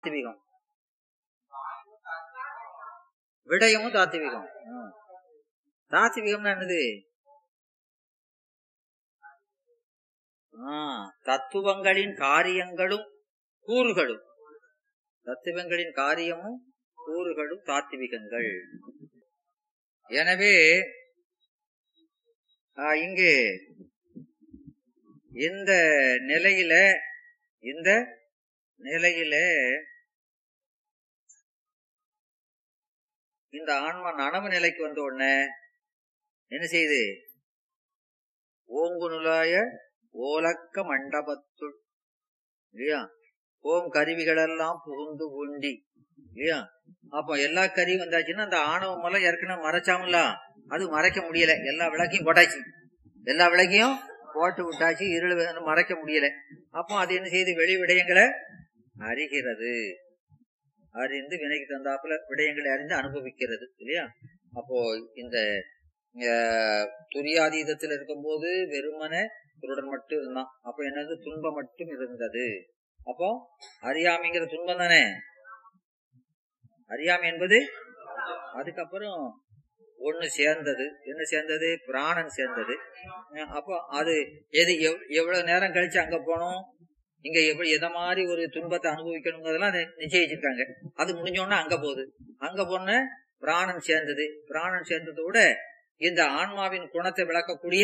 தாத்விகம், விடயமும் தாத்விகம். தாத்விகம்னா என்னது? தத்துவங்களின் காரியங்களும் கூறுகளும், தத்துவங்களின் காரியமும் கூறுகளும் தாத்விகங்கள். எனவே இங்கே இந்த நிலையில இந்த ஆன்மா நனவு நிலைக்கு வந்த உடனே என்ன செய்யுது? ஓங்கு நுழாய ஓலக்க மண்டபத்துள் இல்லையா, ஓம் கருவிகளெல்லாம் புகுந்து உண்டி இல்லையா. அப்போ எல்லா கருவியும் வந்தாச்சுன்னா அந்த ஆணவம் எல்லாம் ஏற்கனவே மறைச்சாமல, அது மறைக்க முடியல. எல்லா விளக்கையும் போட்டாச்சு, எல்லா விளக்கையும் போட்டு விட்டாச்சு, இருள் மறைக்க முடியல. அப்போ அது என்ன செய்யுது? வெளி விடயங்களை அறிகிறது, அறிந்து வினைக்கு தந்தாப்புல விடயங்களை அறிந்து அனுபவிக்கிறது இல்லையா. அப்போ இந்த துரியாதீதத்தில் இருக்கும்போது வெறுமனே குருடன் மட்டும் இருந்தான். அப்ப என்னது? துன்பம் மட்டும் இருந்தது. அப்போ அறியாமைங்கிற துன்பம் தானே அறியாமை என்பது. அதுக்கப்புறம் ஒண்ணு சேர்ந்தது. என்ன சேர்ந்தது? பிராணன் சேர்ந்தது. அப்போ அது எது எவ்வளவு நேரம் கழிச்சு அங்க போனோம், இங்க எதை மாதிரி ஒரு துன்பத்தை அனுபவிக்கணுங்கிறதெல்லாம் நிச்சயிச்சிருக்காங்க. அது முடிஞ்சோன்னா அங்க போகுது. அங்க போன பிராணன் சேர்ந்தது. பிராணன் சேர்ந்ததோட இந்த ஆன்மாவின் குணத்தை விளக்கக்கூடிய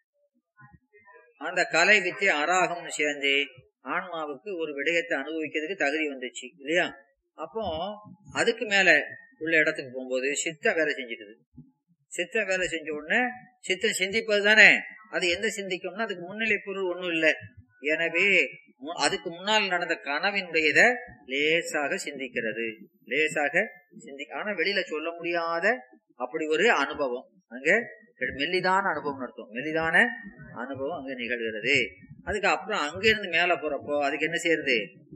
அந்த கலை வித்தியை அராகம்னு சேர்ந்து ஆன்மாவுக்கு ஒரு விடயத்தை அனுபவிக்கிறதுக்கு தகுதி வந்துச்சு இல்லையா. அப்போ அதுக்கு மேல உள்ள இடத்துக்கு போகும்போது சித்தம் வேலை செஞ்சுக்குது. சித்தம் வேலை செஞ்ச உடனே சித்தம் சிந்திப்பது தானே. அது எந்த சிந்திக்கும்னா அதுக்கு முன்னிலை பொருள் ஒண்ணும் இல்லை. எனவே அதுக்கு முன்னால் நடந்த கனவினுடையத லேசாக சிந்திக்கிறது, லேசாக ஆனா வெளியில சொல்ல முடியாத அப்படி ஒரு அனுபவம் அங்க மெல்லிதான அனுபவம் நடத்தும். மெல்லிதான அனுபவம் அங்க நிகழ்கிறது. அதுக்கு அப்புறம் அங்க இருந்து மேல போறப்போ அதுக்கு என்ன செய்யறது?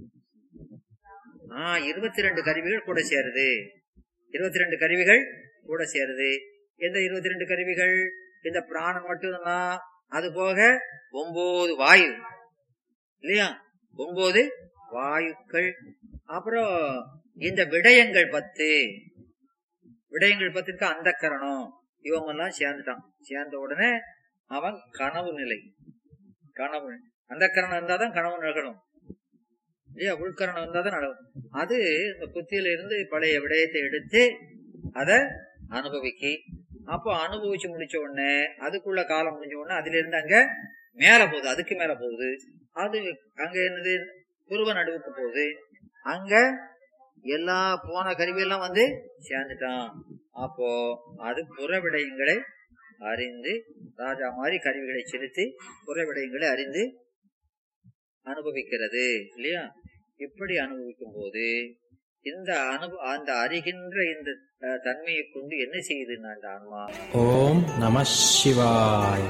22 கருவிகள் கூட சேருது. 22 கருவிகள் கூட சேருது. எந்த 22 கருவிகள்? இந்த பிராணம் மட்டும்தான். அது போக 9 வாயு இல்லையா, 9 வாயுக்கள். அப்புறம் இந்த விடயங்கள் 10. விடயங்கள் 10 அந்த கரணம் இவங்க எல்லாம் சேர்ந்துட்டான். சேர்ந்த உடனே அவன் கனவு நிலை. கனவு அந்த கரணம் இருந்தாதான் கனவு நிகழும் இல்லையா. உள்கரணம் இருந்தாதான் நடக்கும். அது இந்த புத்தியில இருந்து பழைய விடயத்தை எடுத்து அதை அனுபவிக்கி. அப்போ அனுபவிச்சு முடிச்ச உடனே அதுக்குள்ள காலம் முடிஞ்ச உடனே அதுல இருந்து அங்க மேல போகுது, அதுக்கு மேல போகுது. அது அங்க என்னது? புருவ நடுவுக்கு போகுது. அங்க எல்லா போன கருவியெல்லாம் வந்து சேர்ந்துட்டான். அப்போ அது புற விடயங்களை அறிந்து ராஜா மாதிரி கருவிகளை செலுத்தி புற விடயங்களை அறிந்து அனுபவிக்கிறது இல்லையா. இப்படி அனுபவிக்கும் போது இந்த அந்த அறிகின்ற இந்த தன்மையை கொண்டு என்ன செய்யுதுன்னா அந்த ஆன்மா. ஓம் நம சிவாய.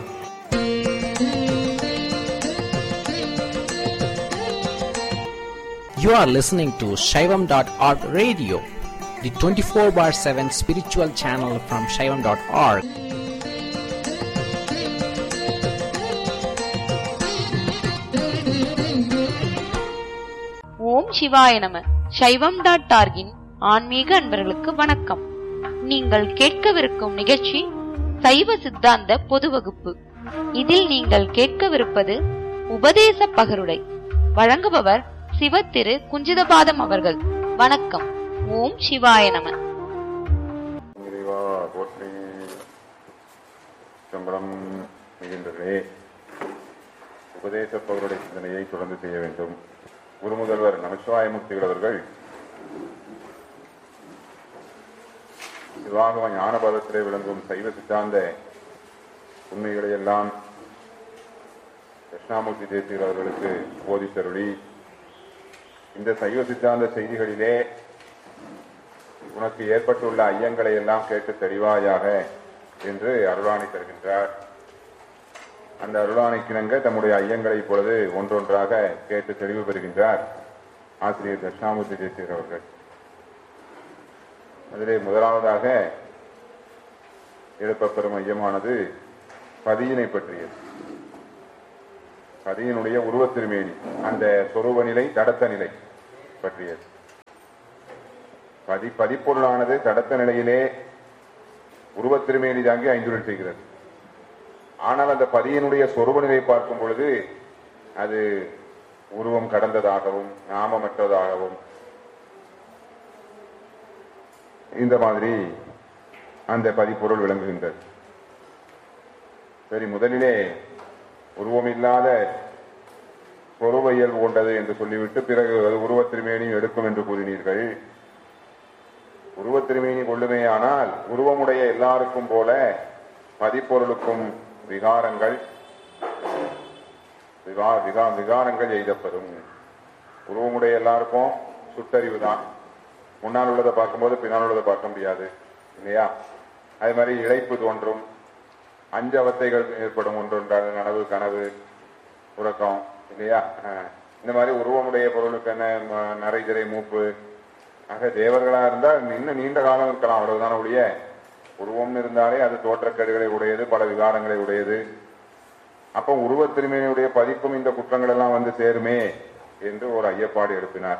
You are listening to Shaivam.org radio, the 24/7 spiritual channel from Shaivam.org. ஓம் சிவாய நம. Shaivam.org-இன் ஆன்மீக அன்பர்களுக்கு வணக்கம். நீங்கள் கேட்கவிருக்கும் நிகழ்ச்சி சைவ சித்தாந்த பொது வகுப்பு. இதில் நீங்கள் கேட்கவிருப்பது உபதேச பகருடை. வழங்குபவர் சிவ திரு குஞ்சிதபாதம் அவர்கள். வணக்கம். ஓம் சிவாய நம. உபதேச பகருடைய சிந்தனையை தொடர்ந்து செய்ய வேண்டும். குரு முதல்வர் நமச்சிவாயமூர்த்திகள் அவர்கள் சிவாகம ஞானபாதத்திலே விளங்கும் சைவ சித்தாந்த உண்மைகளை எல்லாம் தட்சிணாமூர்த்தி தேசிகர் அவர்களுக்கு போதித்தருளி, இந்த சைவ சித்தாந்த செய்திகளிலே உனக்கு ஏற்பட்டுள்ள ஐயங்களை எல்லாம் கேட்டு தெளிவாயாக என்று அருளாணை தருகின்றார். அந்த அருளாணைக்கிணங்க தம்முடைய ஐயங்களை இப்பொழுது ஒன்றொன்றாக கேட்டு தெளிவு பெறுகின்றார் ஆசிரியர் தட்சிணாமூர்த்தி தேசிகர் அவர்கள். அதிலே முதலாவதாக எழுப்பப்பெறும் ஐயமானது பதியினை பற்றியது. பதியினுடைய உருவத்திருமேனி, அந்த சொரூப நிலை, தடத்த நிலை பற்றியது. பதிப்பொருளானது தடத்த நிலையிலே உருவத் திருமேனி தாங்கி ஐந்தொழில் செய்கிறது. ஆனால் அந்த பதியினுடைய சொரூப நிலை பார்க்கும் பொழுது அது உருவம் கடந்ததாகவும் நாமமற்றதாகவும் இந்த மாதிரி அந்த பதிப்பொருள் விளங்குகின்றது. சரி, முதலிலே உருவமில்லாத சொரூப இயல்பு கொண்டது என்று சொல்லிவிட்டு பிறகு அது உருவத் திருமேனியும் எடுக்கும் என்று கூறினீர்கள். உருவத் திருமேனி கொள்ளுமேயானால் உருவமுடைய எல்லாருக்கும் போல பதிப்பொருளுக்கும் விகாரங்கள் எய்தப்படும். உருவமுடைய எல்லாருக்கும் சுட்டறிவு தான். முன்னால் உள்ளதை பார்க்கும்போது பின்னால் உள்ளதை பார்க்க முடியாது இல்லையா? அதே மாதிரி இழைப்பு தோன்றும், அஞ்சவத்தைகள் ஏற்படும். ஒன்றொன்றாக நனவு, கனவு, உறக்கம் இல்லையா? இந்த மாதிரி உருவமுடைய பொருளுக்கு என்ன நரைதிரை, மூப்பு. ஆக தேவர்களா இருந்தால் இன்னும் நீண்ட காலம் இருக்கலாம், அவ்வளவுதான் ஒழிய உருவம் இருந்தாலே அது தோற்றக்கேடுகளை உடையது, பல விகாரங்களை உடையது. அப்போ உருவத் திருமேனியுடைய பதிப்பும் இந்த குற்றங்கள் எல்லாம் வந்து சேருமே என்று ஒரு ஐயப்பாடு எழுப்பினார்.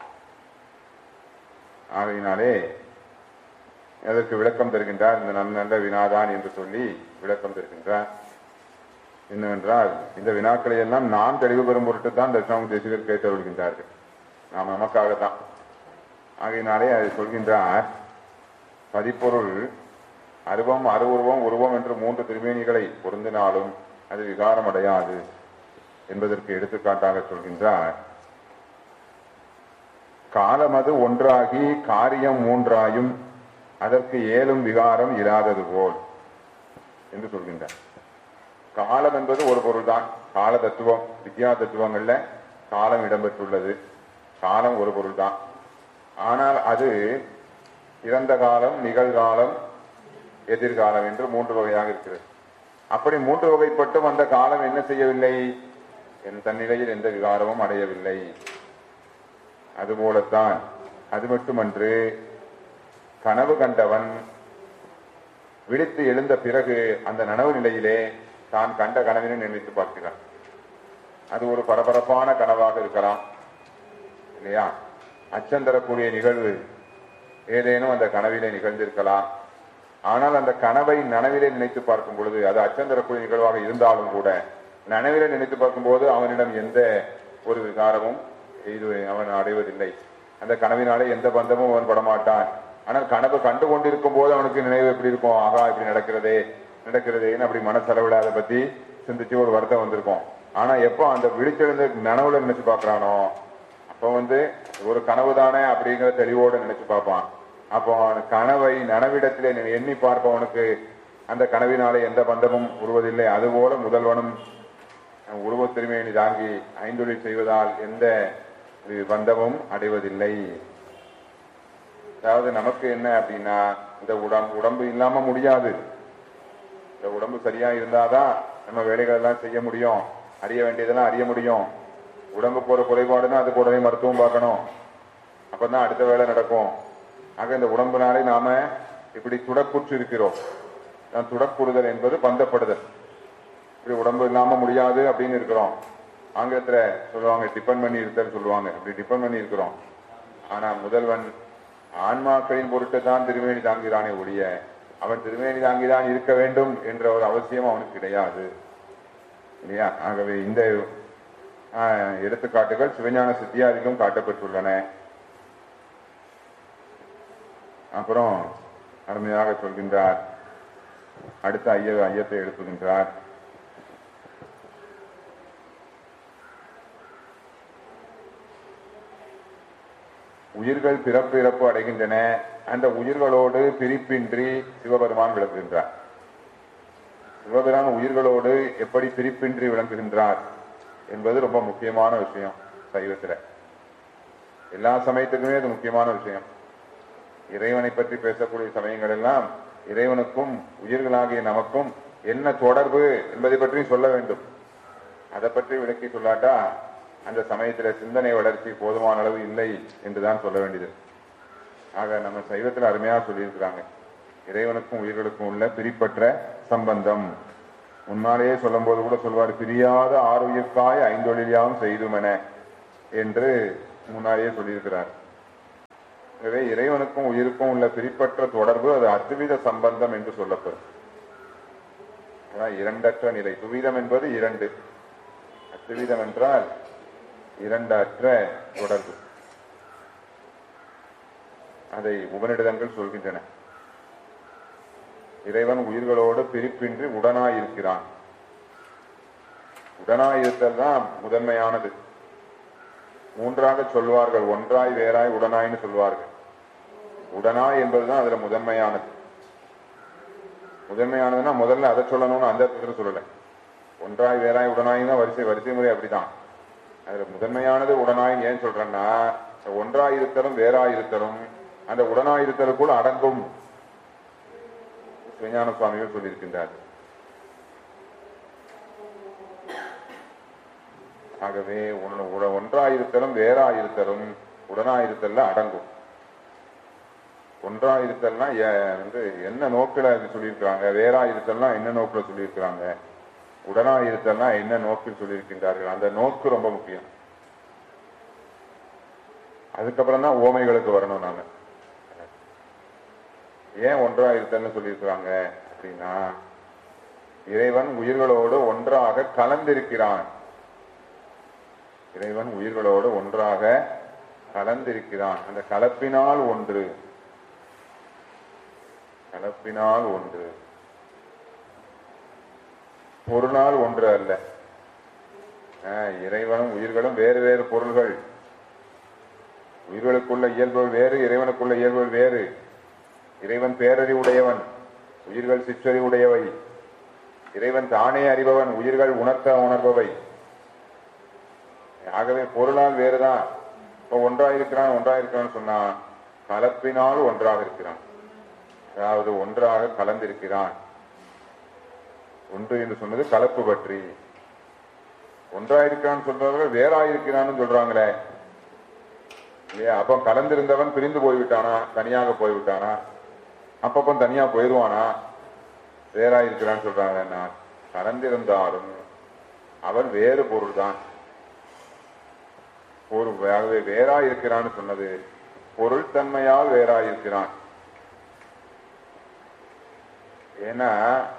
ஆகையினாலே அதற்கு விளக்கம் தருகின்றார். இந்த நல்ல வினாதான் என்று சொல்லி விளக்கம் தருகின்றார். என்னவென்றால், இந்த வினாக்களை எல்லாம் நாம் தெளிவு பெறும் பொருட்டு தான் தட்சிணாமூர்த்தி தேசிகர் கேட்டருள்கின்றார்கள், நாம் நமக்காகத்தான். ஆகையினாலே அதை சொல்கின்றார். பதிப்பொருள் அருவம், அருவுருவம், உருவம் என்று 3 திருமேனிகளை பொருந்தினாலும் அது விகாரம் அடையாது என்பதற்கு எடுத்துக்காட்டாக சொல்கின்றார். காலமது ஒன்றாகி காரியம் 3ஆயும் அதற்கு 7 விகாரம் இராதது போல் என்று சொல்கின்றார். காலம் என்பது ஒரு பொருள் தான். கால தத்துவம், வித்யா தத்துவங்கள்ல காலம் இடம்பெற்றுள்ளது. காலம் ஒரு பொருள் தான். ஆனால் அது இறந்த காலம், நிகழ்காலம், எதிர்காலம் என்று 3 வகையாக இருக்கிறது. அப்படி 3 வகைப்பட்டும் அந்த காலம் என்ன செய்யவில்லை? தன் நிலையில் எந்த விகாரமும் அடையவில்லை. அதுபோலத்தான் அது மட்டுமன்று, கனவு கண்டவன் விழித்து எழுந்த பிறகு அந்த நனவு நிலையிலே தான் கண்ட கனவினை நினைத்து பார்க்கிறான். அது ஒரு பரபரப்பான கனவாக இருக்கலாம் இல்லையா? அச்சம் தரக்கூடிய நிகழ்வு ஏதேனும் அந்த கனவிலே நிகழ்ந்திருக்கலாம். ஆனால் அந்த கனவை நனவிலே நினைத்து பார்க்கும் பொழுது, அது அச்சம் தரக்கூடிய நிகழ்வாக இருந்தாலும் கூட நனவிலே நினைத்து பார்க்கும் போது அவனிடம் எந்த ஒரு விகாரமும் அவன் அடைவதில்லை. அந்த கனவினாலே எந்த பந்தமும் அவன் படமாட்டான். ஆனால் கனவு கண்டு கொண்டிருக்கும் போது அவனுக்கு நினைவு எப்படி இருக்கும்? ஆகா, இப்படி நடக்கிறதேன்னு அப்படி மனசளவில் அதை பத்தி சிந்திச்சு ஒரு வருத்தம் வந்திருக்கும். ஆனா எப்போ அந்த விழிச்செழுந்த நனவுல நினைச்சு பார்க்கறானோ அப்போ ஒரு கனவு தானே அப்படிங்கிற தெளிவோடு நினைச்சு பார்ப்பான். அப்போ கனவை நனவிடத்திலே எண்ணி பார்ப்பவனுக்கு அந்த கனவினாலே எந்த பந்தமும் உருவதில்லை. அதுபோல முதல்வனும் உருவத் திருமேனி தாங்கி ஐந்தொழில் செய்வதால் எந்த பந்தமும் அடைவதில்லை. அதாவது நமக்கு என்ன அப்படின்னா, இந்த உடம்பு இல்லாம முடியாது. இந்த உடம்பு சரியா இருந்தாதான் நம்ம வேலைகள் எல்லாம் செய்ய முடியும், அறிய வேண்டியதெல்லாம் அறிய முடியும். உடம்புக்கு ஒரு குறைபாடுன்னா அதுக்கு உடனே மருத்துவம் பார்க்கணும், அப்பதான் அடுத்த வேலை நடக்கும். ஆக இந்த உடம்புனாலே நாம இப்படி துடக்குற்று இருக்கிறோம். துடக்குறுதல் என்பது பந்தப்படுதல். இப்படி உடம்பு இல்லாம முடியாது அப்படின்னு இருக்கிறோம். ஆங்கிலத்துல சொல்லுவாங்க டிபெண்ட் பண்ணி இருத்தல் சொல்லுவாங்க. இப்படி டிபெண்ட் பண்ணி இருக்கிறோம். ஆனா முதல்வன் ஆன்மாக்களின் பொருட்டு தான் திருமேனி தாங்கிறானே ஒழிய அவன் திருமேனி தாங்கிதான் இருக்க வேண்டும் என்ற ஒரு அவசியம் அவனுக்கு கிடையாது இல்லையா? ஆகவே இந்த எடுத்துக்காட்டுகள் சிவஞான சித்தியாரிலும் காட்டப்பட்டுள்ளன. அப்புறம் அருமையாக சொல்கின்றார். அடுத்த ஐயத்தை எழுப்புகின்றார். உயிர்கள் பிறப்பு இறப்பு அடைகின்றன. அந்த உயிர்களோடு பிரிப்பின்றி சிவபெருமான் விளங்குகின்றார். சிவபெருமான் உயிர்களோடு எப்படி பிரிப்பின்றி விளங்குகின்றார் என்பது ரொம்ப முக்கியமான விஷயம். சைவத்துல எல்லா சமயத்துக்குமே அது முக்கியமான விஷயம். இறைவனை பற்றி பேசக்கூடிய சமயங்கள் எல்லாம் இறைவனுக்கும் உயிர்களாகிய நமக்கும் என்ன தொடர்பு என்பதை பற்றி சொல்ல வேண்டும். அதை பற்றி விளக்கி சொல்லாட்டா அந்த சமயத்துல சிந்தனை வளர்ச்சி போதுமான அளவு இல்லை என்றுதான் சொல்ல வேண்டியது. ஆக நம்ம சைவத்தில் அருமையாக சொல்லியிருக்கிறாங்க, இறைவனுக்கும் உயிர்களுக்கும் உள்ள பிரிப்பற்ற சம்பந்தம். முன்னாலேயே சொல்லும் போது கூட சொல்வார், பிரியாத ஆறுயிர்க்காய் ஐந்தொழிலாம் செய்துமென என்று முன்னாலேயே சொல்லியிருக்கிறார். எனவே இறைவனுக்கும் உயிருக்கும் உள்ள பிரிப்பற்ற தொடர்பு அது அத்வித சம்பந்தம் என்று சொல்லப்படும். இரண்டற்ற நிலை. துவிதம் என்பது இரண்டு, அத்விதம் என்றால் இரண்டற்ற தொடர்பு. அதை உபநிடதங்கள் சொல்கின்றன. இறைவன் உயிர்களோடு பிரிப்பின்றி உடனாயிருக்கிறான். உடனாயிருத்தல் தான் முதன்மையானது. மூன்றாக சொல்வார்கள், ஒன்றாய் வேறாய் உடனாய்னு சொல்வார்கள். உடனாய் என்பதுதான் அதுல முதன்மையானது. முதன்மையானதுன்னா முதல்ல அதை சொல்லணும்னு அந்த இடத்துல சொல்லல. ஒன்றாய் வேறாய் உடனாய் தான் வரிசை முறை அப்படிதான். அதுல முதன்மையானது உடனாய். ஏன் சொல்றேன்னா, ஒன்றாயிருத்தலும் வேறாயிருத்தலும் அந்த உடனாயிருத்தலுக்குள் அடங்கும். விஞ்ஞான சுவாமிகள் சொல்லியிருக்கின்றார். ஆகவே ஒன்றாயிருத்தலும் வேறாயிருத்தலும் உடனாயிருத்தல்ல அடங்கும். ஒன்றாயிருத்தல்னா என்ன நோக்கில சொல்லியிருக்கிறாங்க, வேறாயிருத்தல்னா என்ன நோக்கில் சொல்லியிருக்கிறாங்க, உடனாயிருத்தல்னா என்ன நோக்கில் சொல்லியிருக்கின்றார்கள். அந்த நோக்கு ரொம்ப முக்கியம். அதுக்கப்புறம் தான் ஓமைகளுக்கு வரணும். நாம ஏன் ஒன்றாயிருத்தல்னு சொல்லியிருக்கிறாங்க அப்படின்னா, இறைவன் உயிர்களோடு ஒன்றாக கலந்திருக்கிறான். இறைவன் உயிர்களோடு ஒன்றாக கலந்திருக்கிறான். அந்த கலப்பினால் ஒன்று, கலப்பினால் ஒன்று, பொருளால் ஒன்று அல்ல. இறைவனும் உயிர்களும் வேறு வேறு பொருள்கள். உயிர்களுக்குள்ள இயல்புகள் வேறு, இறைவனுக்குள்ள இயல்புகள் வேறு. இறைவன் பேரறிவுடையவன், உயிர்கள் சிற்றறிவுடையவை. இறைவன் தானே அறிபவன், உயிர்கள் உணர்பவை. ஆகவே பொருளால் வேறுதான். இப்ப ஒன்றாயிருக்கிறான் சொன்னா கலப்பினால் ஒன்றாக இருக்கிறான். அதாவது ஒன்றாக கலந்திருக்கிறான். ஒன்று என்று சொன்னது கலப்பு பற்றி. ஒன்றாயிருக்கிறான் சொல்றவர்கள் வேறாயிருக்கிறான்னு சொல்றாங்களே இல்லையா? அப்ப கலந்திருந்தவன் பிரிந்து போய்விட்டானா, தனியாக போய்விட்டானா, அப்பப்ப தனியா போயிடுவானா? வேறாயிருக்கிறான்னு சொல்றாங்க. கலந்திருந்தாலும் அவன் வேறு பொருள் தான். வேறாயிருக்கிறான்னு சொன்னது பொருள் தன்மையால் வேறாயிருக்கிறான். ஏன்னா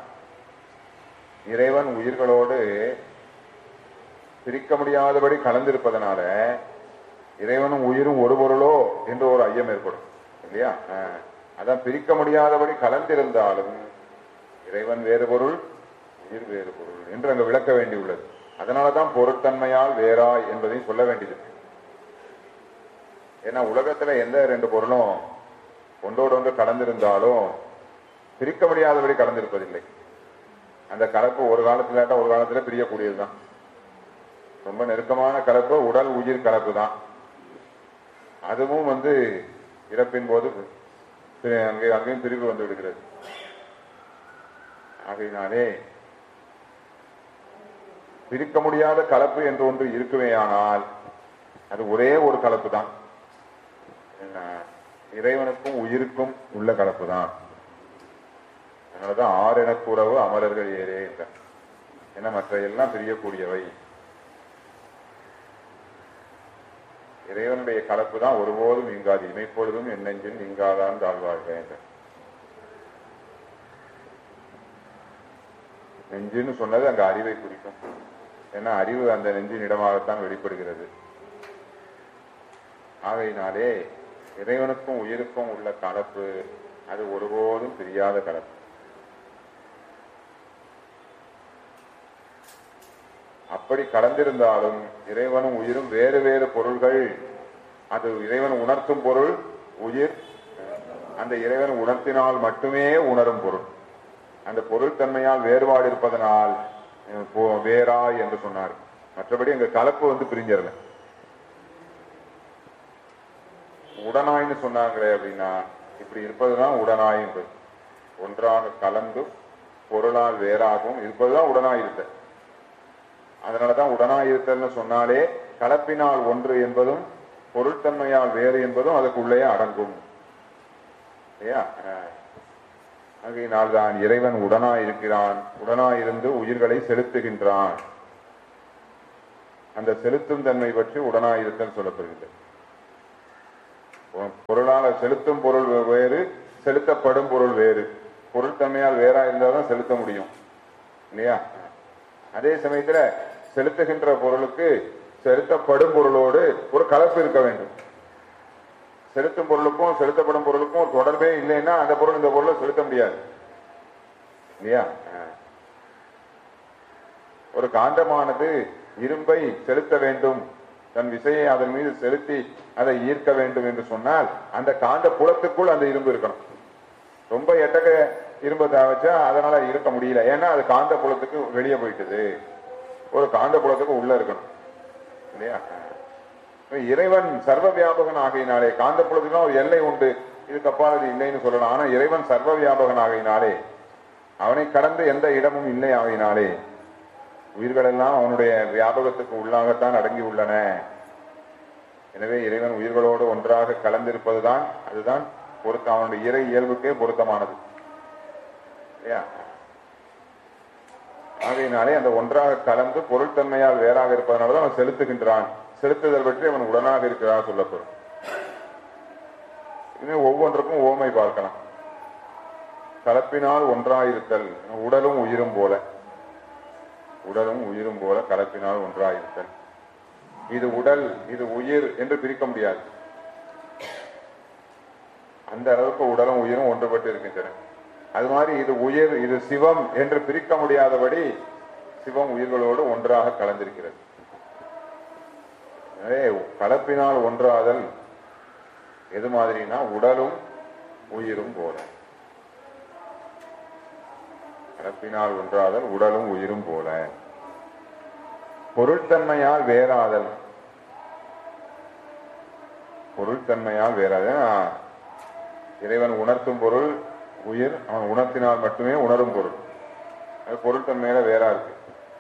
இறைவன் உயிர்களோடு பிரிக்க முடியாதபடி கலந்திருப்பதனால இறைவனும் உயிரும் ஒரு பொருளோ என்று ஒரு ஐயம் ஏற்படும் இல்லையா? அதான் பிரிக்க முடியாதபடி கலந்திருந்தாலும் இறைவன் வேறு பொருள், உயிர் வேறு பொருள் என்று அங்கு விளக்க வேண்டியுள்ளது. அதனாலதான் பொருட்தன்மையால் வேறாய் என்பதையும் சொல்ல வேண்டியது. ஏன்னா உலகத்துல எந்த ரெண்டு பொருளும் ஒன்றோடு ஒன்று கலந்திருந்தாலும் பிரிக்க முடியாதபடி கலந்திருப்பதில்லை. அந்த கலப்பு ஒரு காலத்துல ஒரு காலத்துல பிரியக்கூடியதுதான். ரொம்ப நெருக்கமான கலப்பு உடல் உயிர் கலப்பு தான். அதுவும் இறப்பின் போது அங்கேயும் பிரிவு வந்து விடுகிறது. ஆகையினாலே பிரிக்க முடியாத கலப்பு என்று ஒன்று இருக்குவேயானால் அது ஒரே ஒரு கலப்பு தான். இறைவனுக்கும் உயிருக்கும் உள்ள கலப்பு தான். அதனாலதான் ஆறெனக்குறவு அமரர்கள் ஏறே என்றார். ஏன்னா மற்ற எல்லாம் பிரியக்கூடியவை. இறைவனுடைய கலப்பு தான் ஒருபோதும் நீங்காது. இமைப்பொழுதும் என் நெஞ்சில் நீங்காதான் தாழ்வாழ்க என்றார். நெஞ்சுன்னு சொன்னது அங்க அறிவை குறிக்கும். ஏன்னா அறிவு அந்த நெஞ்சின் இடமாகத்தான் வெளிப்படுகிறது. ஆகையினாலே இறைவனுக்கும் உயிருக்கும் உள்ள கலப்பு அது ஒருபோதும் பிரியாத கலப்பு. அப்படி கலந்திருந்தாலும் இறைவனும் உயிரும் வேறு வேறு பொருள்கள். அது இறைவன் உணர்த்தும் பொருள், உயிர் அந்த இறைவன் உணர்த்தினால் மட்டுமே உணரும் பொருள். அந்த பொருள் தன்மையால் வேறுபாடு இருப்பதனால் வேறாய் என்று சொன்னார். மற்றபடி அங்க கலப்பு பிரிஞ்சிடல. உடனாய்னு சொன்னாங்களே அப்படின்னா இப்படி இருப்பதுதான் உடனாய் என்பது. ஒன்றாக கலந்து பொருளால் வேறாகவும் இருப்பதுதான் உடனாயிருத்தல். அதனாலதான் உடனாயிருத்தல்னு சொன்னாலே கலப்பினால் ஒன்று என்பதும் பொருட்தன்மையால் வேறு என்பதும் அதுக்குள்ளே அடங்கும். ஆகையினால் தான் இறைவன் உடனாயிருக்கிறான். உடனாயிருந்து உயிர்களை செலுத்துகின்றான். அந்த செலுத்தும் தன்மை பற்றி உடனாயிருத்தல் சொல்லப்படுகிறது. பொருளால செலுத்தும் பொருள் வேறு, செலுத்தப்படும் பொருள் வேறு. பொருள் தன்மையால் வேறா இருந்தால்தான் செலுத்த முடியும் இல்லையா? அதே சமயத்துல செலுத்துகின்ற பொருளுக்கு செலுத்தப்படும் பொருளோடு ஒரு கலப்பு இருக்க வேண்டும். செலுத்தும் பொருளுக்கும் செலுத்தப்படும் பொருளுக்கும் ஒரு தொடர்பே இல்லைன்னா அந்த பொருள் இந்த பொருளை செலுத்த முடியாது இல்லையா? ஒரு காந்தமானது இரும்பை செலுத்த வேண்டும், தன் விசையை அதன் மீது செலுத்தி அதை ஈர்க்க வேண்டும் என்று சொன்னால் அந்த காந்த புலத்துக்குள் அந்த இரும்பு இருக்கணும். ரொம்ப எட்டக்க இரும்பை வச்சா அதனால இருக்க முடியல, ஏன்னா அது காந்த புலத்துக்கு வெளியே போயிட்டது. ஒரு காந்த புலத்துக்கு உள்ள இருக்கணும் இல்லையா? இறைவன் சர்வ வியாபகன் ஆகையினாலே காந்த புலத்துக்கு ஒரு எல்லை உண்டு, இதுக்கு அப்பால் அது இல்லைன்னு சொல்லலாம். ஆனா இறைவன் சர்வ வியாபகன் ஆகையினாலே, அவனை கடந்து எந்த இடமும் இல்லை ஆகையினாலே உயிர்கள் எல்லாம் அவனுடைய வியாபகத்துக்கு உள்ளாகத்தான் அடங்கி உள்ளன. எனவே இறைவன் உயிர்களோடு ஒன்றாக கலந்திருப்பதுதான், அதுதான் பொருத்தம், அவனுடைய இறை இயல்புக்கே பொருத்தமானது இல்லையா? ஆகையினாலே அந்த ஒன்றாக கலந்து பொருள்தன்மையால் வேறாக இருப்பதனாலதான் அவன் செலுத்துகின்றான். செலுத்துதல் பற்றி அவன் உடனாக இருக்கிறான் சொல்லப்படும். இனிமே ஒவ்வொன்றுக்கும் ஓமை பார்க்கலாம். கலப்பினால் ஒன்றாயிருத்தல், உடலும் உயிரும் போல, உடலும் உயிரும் போல கலப்பினால் ஒன்றாயிருத்தல். இது உடல், இது உயிர் என்று பிரிக்க முடியாது. அந்த அளவுக்கு உடலும் உயிரும் ஒன்றுபட்டு இருக்கின்றன. அது மாதிரி இது உயிர், இது சிவம் என்று பிரிக்க முடியாதபடி சிவம் உயிர்களோடு ஒன்றாக கலந்திருக்கிறது. எனவே கலப்பினால் ஒன்றாதல் எது மாதிரினா உடலும் உயிரும் போல. கலப்பினால் ஒன்றாதல் உடலும் உயிரும் போல. பொருள்தன்மையால் வேறாதல், பொருள்தன்மையால் வேறாதல். இறைவன் உணர்த்தும் பொருள் உயிர், அவன் உணர்த்தினால் மட்டுமே உணரும் பொருள். அது பொருள்தன்மையில வேறா இருக்கு.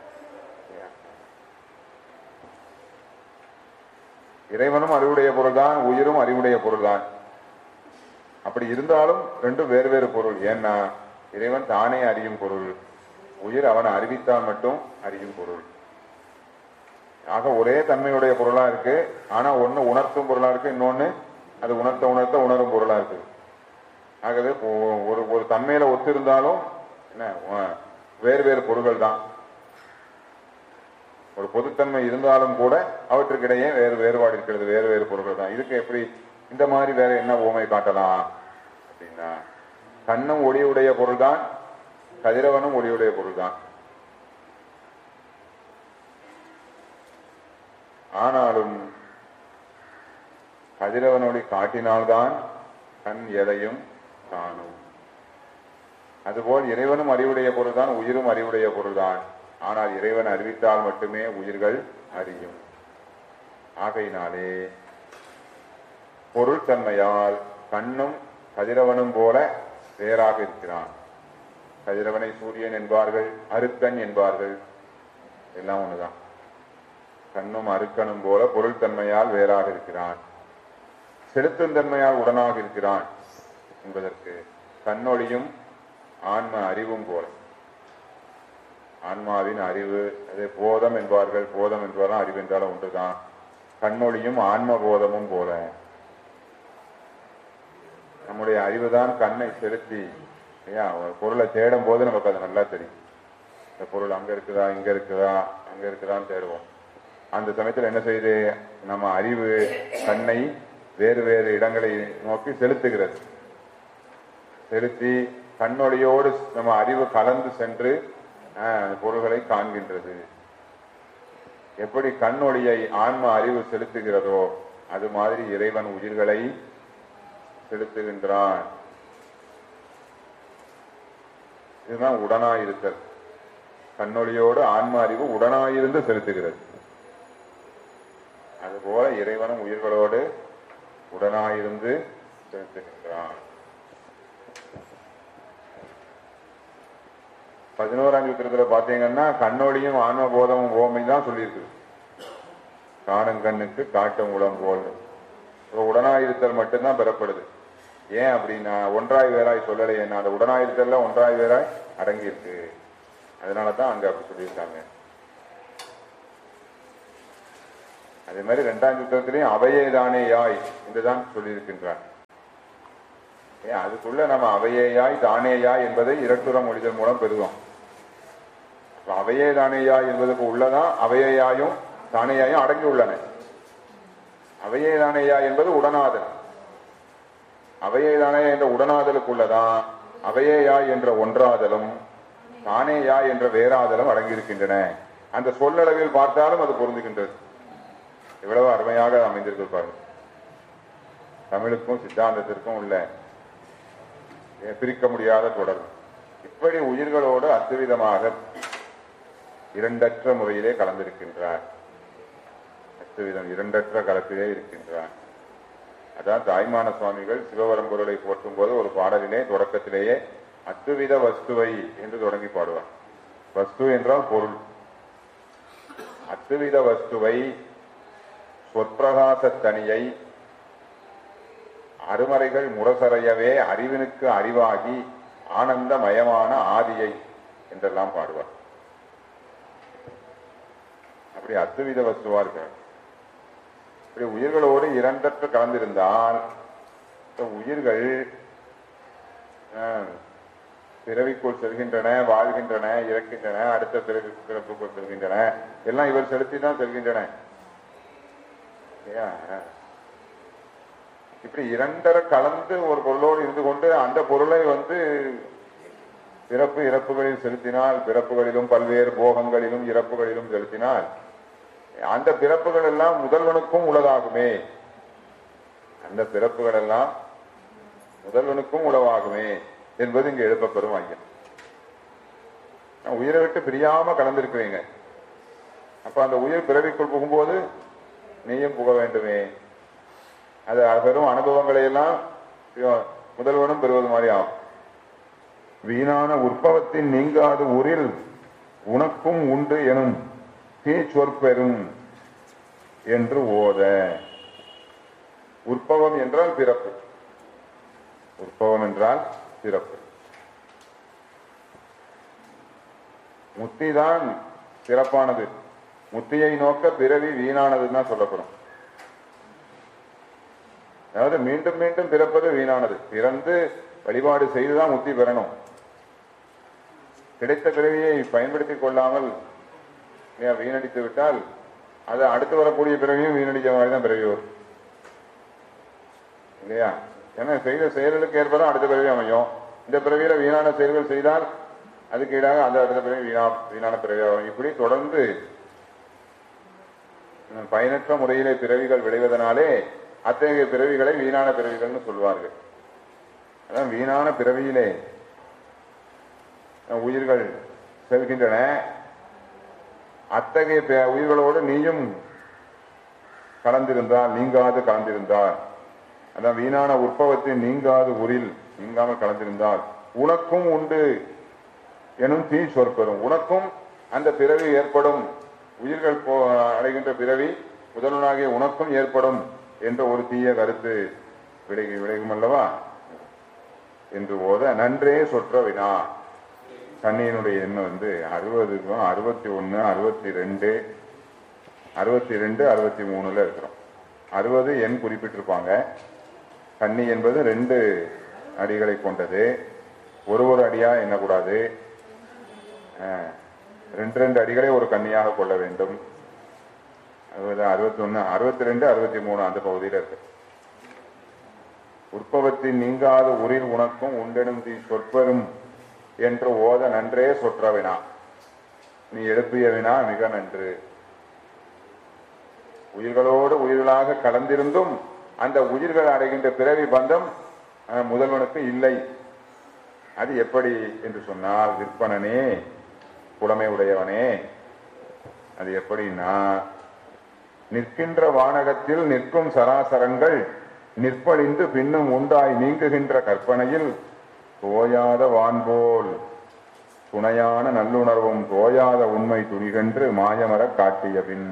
இறைவனும் அறிவுடைய பொருள் தான், உயிரும் அறிவுடைய பொருள் தான். அப்படி இருந்தாலும் ரெண்டும் வேறு வேறு பொருள். ஏன்னா இறைவன் தானே அறியும் பொருள், உயிர் அவன் அறிவித்தால் மட்டும் அறியும் பொருள். ஆக ஒரே தன்மையுடைய பொருளா இருக்கு. ஆனா ஒண்ணு உணர்த்தும் பொருளா இருக்கு, இன்னொன்னு அது உணர்த்த உணர்த்த உணரும் பொருளா இருக்கு. ஆகவே ஒரு ஒரு தன்மையில ஒத்து இருந்தாலும் என்ன வேறு வேறு பொருள்கள் தான். ஒரு பொதுத்தன்மை இருந்தாலும் கூட அவற்றுக்கிடையே வேறு வேறுபாடு இருக்கிறது, வேறு வேறு பொருள்கள் தான். இதுக்கு எப்படி இந்த மாதிரி வேற என்ன ஓமை காட்டலாம் அப்படின்னா, கண்ணும் ஒளியுடைய பொருள் தான், கதிரவனும் ஒளியுடைய பொருள் தான். ஆனாலும் கதிரவன் ஒளி காட்டினால்தான் கண் எதையும் காணும். அதுபோல் இறைவனும் அறிவுடைய பொருள் தான், உயிரும் அறிவுடைய பொருள் தான். ஆனால் இறைவன் அறிவித்தால் மட்டுமே உயிர்கள் அறியும். ஆகையினாலே பொருள் தன்மையால் கண்ணும் கதிரவனும் போல வேறாக இருக்கிறான். கதிரவனை சூரியன் என்பார்கள், அருக்கன் என்பார்கள், எல்லாம் ஒண்ணுதான். கண்ணும் அருக்கனும் போல பொருள் தன்மையால் வேறாக இருக்கிறான். செலுத்தும் தன்மையால் உடனாக இருக்கிறான் என்பதற்கு கண்ணொளியும் ஆன்ம அறிவும் போல, ஆன்மாவின் அறிவு, அதே போதம் என்பார்கள். போதம் என்பாலும் அறிவு என்றாலும் ஒன்றுதான். கண்ணொளியும் ஆன்ம போதமும் போல நம்முடைய அறிவுதான் கண்ணை செலுத்தி ஒரு பொருளை தேடும் போது நமக்கு அது நல்லா தெரியும். இந்த பொருள் அங்க இருக்குதா, இங்க இருக்குதா, அங்க இருக்குதான்னு தேடுவோம். அந்த சமயத்தில் என்ன செய்யுது, நம்ம அறிவு கண்ணை வேறு வேறு இடங்களை நோக்கி செலுத்துகிறது. செலுத்தி கண்ணொளியோடு நம்ம அறிவு கலந்து சென்று பொருள்களை காண்கின்றது. எப்படி கண்ணொளியை ஆன்ம அறிவு செலுத்துகிறதோ அது மாதிரி இறைவன் உயிர்களை செலுத்துகின்றான். இதுதான் உடனாயிருத்தல். கண்ணொளியோடு ஆன்ம அறிவு உடனாயிருந்து செலுத்துகிறது. அதுபோல இறைவனும் உயிர்களோடு உடனாயிருந்து செலுத்துகின்றான். 11ஆம் சூத்திரத்துல பாத்தீங்கன்னா கண்ணொளியும் ஆன்ம போதமும் ஓமை தான் சொல்லியிருக்கு. காணும் கண்ணுக்கு காட்டும் உளம் போல் உடனாயிருத்தல் மட்டும்தான் பெறப்படுது. ஏன் அப்படின்னா ஒன்றாய் வேறாய் சொல்லலை. ஏன்னா அந்த உடனாயிருத்தல்ல ஒன்றாய் வேறாய் அடங்கி இருக்கு. அதனாலதான் அங்க அப்படி சொல்லியிருக்காங்க. அதே மாதிரி 2ஆம் சூத்திரத்திலையும் அவையே தானே யாய் என்றுதான் சொல்லியிருக்கின்றார். அதுக்குள்ள நம்ம அவையேயாய் தானேயாய் என்பதை இரட்டுற மொழிதல் மூலம் பெறுவோம். அவையே தானேயாய் என்பதற்கு உள்ளதான் அவையேயாயும் தானேயாயும் அடங்கி உள்ளன. அவையே தானேயா என்பது உடனாதல். அவையே தானே என்ற உடனாதலுக்குள்ளதான் அவையேயா என்ற ஒன்றாதலும் தானேயா என்ற வேறாதலும் அடங்கியிருக்கின்றன. அந்த சொல்லளவில் பார்த்தாலும் அது பொருந்துகின்றது. எவ்வளவு அருமையாக அமைந்திருப்பார்கள். தமிழுக்கும் சித்தாந்தத்திற்கும் உள்ள பிரிக்க முடியாத தொடர்பு. இப்படி உயிர்களோடு அத்துவிதமாக இரண்டற்ற முறையிலே கலந்திருக்கின்றார். அத்துவிதம் இரண்டற்ற கலப்பிலே இருக்கின்றார். அதான் தாய்மான சுவாமிகள் சிவபரம்பொருளை போற்றும் போது ஒரு பாடலிலே தொடக்கத்திலேயே அத்துவித வஸ்துவை என்று தொடங்கி பாடுவார். வஸ்து என்றால் பொருள். அத்துவித வஸ்துவை சொற்பிரகாச தனியை அருமறைகள் முரசறையவே அறிவினுக்கு அறிவாகி ஆனந்தமயமான ஆதியை என்றெல்லாம் பாடுவார். அப்படி அத்துவித வஸ்துவா இருக்கிறார். இப்படி உயிர்களோடு இரண்டற்ற கலந்திருந்தால் உயிர்கள் பிறவிக்குள் செல்கின்றன, வாழ்கின்றன, இறக்கின்றன, அடுத்த பிறப்புக்குள் செல்கின்றன. எல்லாம் இவர் செலுத்தி தான் செல்கின்றன. இப்படி இரண்டரை கலந்து ஒரு பொருளோடு இருந்து கொண்டு அந்த பொருளை பிறப்பு இறப்புகளில் செலுத்தினால், பிறப்புகளிலும் பல்வேறு போகங்களிலும் இறப்புகளிலும் செலுத்தினால் அந்த பிறப்புகள் எல்லாம் முதல்வனுக்கும் உளதாகுமே. அந்த பிறப்புகள் எல்லாம் முதல்வனுக்கும் உளவாகுமே என்பது இங்கு எழுப்பப்பெறும் ஐயம். உயிரை விட்டு பிரியாம கலந்திருக்கிறீங்க. அப்ப அந்த உயிர் பிறவிக்குள் புகும்போது நீயும் புக வேண்டுமே. அது பெரும் அனுபவங்களை எல்லாம் முதல்வனும் பெறுவது மாதிரி ஆகும். வீணான உற்பவத்தின் நீங்காது ஊரில் உனக்கும் உண்டு எனும் தீ சொற்பெறும் என்று ஓத. உற்பவம் என்றால் பிறப்பு. உற்பவம் என்றால் பிறப்பு. முத்திதான் சிறப்பானது. முத்தியை நோக்க பிறவி வீணானதுன்னு தான் சொல்லப்படும். அதாவது மீண்டும் மீண்டும் பிறப்பது வீணானது. பிறந்து வழிபாடு செய்துதான் முத்தி பெறணும். கிடைத்த பிறவியை பயன்படுத்திக் கொள்ளாமல் வீணடித்து விட்டால் அது அடுத்து வரக்கூடிய பிறவியும் வீணடிக்க மாதிரி தான் பிறவி வரும் இல்லையா? ஏன்னா செய்த செயல்களுக்கு ஏற்பதான் அடுத்த பிறவி அமையும். இந்த பிறவியில வீணான செயல்கள் செய்தால் அதுக்கு ஈடாக அந்த அடுத்த பிறவி வீணான பிறவி ஆகும். இப்படி தொடர்ந்து பயனற்ற முறையிலே பிறவிகள் விளைவதனாலே அத்தகைய பிறவிகளை வீணான பிறவிகள்னு சொல்வார்கள். அதான் வீணான பிறவியிலே உயிர்கள் செல்கின்றன. அத்தகைய உயிர்களோடு நீயும் கலந்திருந்தால், நீங்காது கலந்திருந்தால், அதான் வீணான உற்பவத்தின் நீங்காது ஊரில் நீங்காமல் கலந்திருந்தால் உனக்கும் உண்டு எனும் தீ சொற்பெறும். உனக்கும் அந்த பிறவி ஏற்படும். உயிர்கள் அடைகின்ற பிறவி முதல்வனாகிய உனக்கும் ஏற்படும் என்ற ஒரு தீய கருத்து விளையும் அல்லவா என்று ஓத. நன்றே சொற்ற வினா. கண்ணியினுடைய எண்ணம் 60, 61, 62, 63 இருக்கிறோம். 60 எண் குறிப்பிட்டிருப்பாங்க. கண்ணி என்பது 2 அடிகளை கொண்டது. ஒரு அடியா எண்ணக்கூடாது. 2 அடிகளை ஒரு கண்ணியாக கொள்ள வேண்டும். 61, 62, 63 அந்த பகுதியில் இருக்கு. உற்பவத்தின் நீங்காத உரில் உனக்கும் உண்டெனும் தீ சொற்பெறும் என்று ஓத. நன்றே சொற்ற வினா. நீ எழுப்பிய வினா மிக நன்று. உயிர்களோடு உயிர்களாக கலந்திருந்தும் அந்த உயிர்கள் அடைகின்ற பிறவி பந்தம் முதல்வனுக்கு இல்லை. அது எப்படி என்று சொன்னால், விற்பனனே, புலமை உடையவனே, அது எப்படின்னா, நிற்கின்ற வானகத்தில் நிற்கும் சராசரங்கள் நிற்பழிந்து பின்னும் உண்டாய் நீங்குகின்ற கற்பனையில் தோயாத வான்போல் துணையான நல்லுணர்வும் தோயாத உண்மை துணிகென்று மாயமர காட்டிய பின்.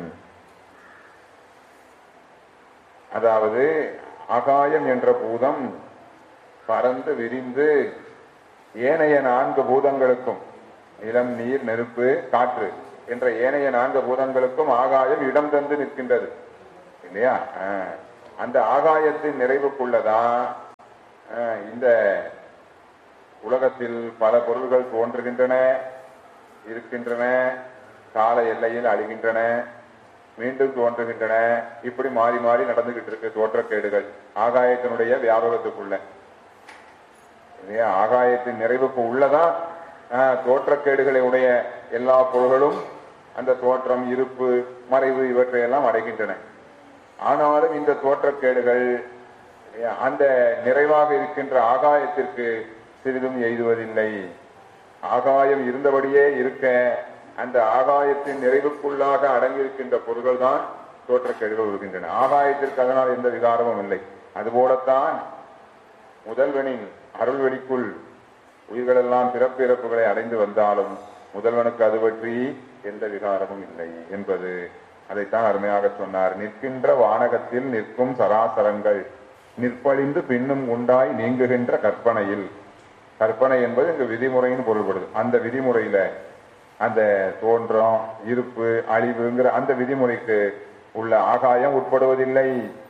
அதாவது ஆகாயம் என்ற பூதம் பறந்து விரிந்து ஏனைய 4 பூதங்களுக்கும், நிலம், நீர், நெருப்பு, காற்று என்ற ஏனைய 4 பூதங்களுக்கும் ஆகாயம் இடம் தந்து நிற்கின்றது. இல்லையா? அந்த ஆகாயத்தின் நிறைவுக்குள்ளதான் இந்த உலகத்தில் பல பொருள்கள் தோன்றுகின்றன, இருக்கின்றன, கால எல்லையில் அழிகின்றன, மீண்டும் தோன்றுகின்றன. இப்படி மாறி மாறி நடந்துகிட்டு இருக்கு தோற்றக்கேடுகள் ஆகாயத்தினுடைய வியாபகத்துக்குள்ள. இல்லையா? ஆகாயத்தின் நிறைவுக்கு உள்ளதான் தோற்றக்கேடுகளை உடைய எல்லா பொருள்களும் அந்த தோற்றம், இருப்பு, மறைவு இவற்றையெல்லாம் அடைகின்றன. ஆனாலும் இந்த தோற்றக்கேடுகள் அந்த நிறைவாக இருக்கின்ற ஆகாயத்திற்கு சிறிதும் எய்துவதில்லை. ஆகாயம் இருந்தபடியே இருக்க அந்த ஆகாயத்தின் நிறைவுக்குள்ளாக அடங்கியிருக்கின்ற பொருள்கள் தான் தோற்றக்கேடுகள் வருகின்றன. ஆகாயத்திற்கு அதனால் எந்த விகாரமும் இல்லை. அதுபோலத்தான் முதல்வனின் அருள்வெளிக்குள் உயிர்களெல்லாம் பிறப்பு இறப்புகளை அடைந்து வந்தாலும் முதல்வனுக்கு அது பற்றி எந்த விகாரமும் இல்லை என்பது அதைத்தான் அருமையாக சொன்னார். நிற்கின்ற வானகத்தில் நிற்கும் சராசரங்கள் நிற்பழிந்து பின்னும் உண்டாய் நீங்குகின்ற கற்பனையில். கற்பனை என்பது இங்கு விதிமுறைன்னு பொருள்படுது. அந்த விதிமுறையில அந்த தோற்றம், இருப்பு, அழிவுங்கிற அந்த விதிமுறைக்கு உள்ள ஆகாயம் உட்படுவதில்லை.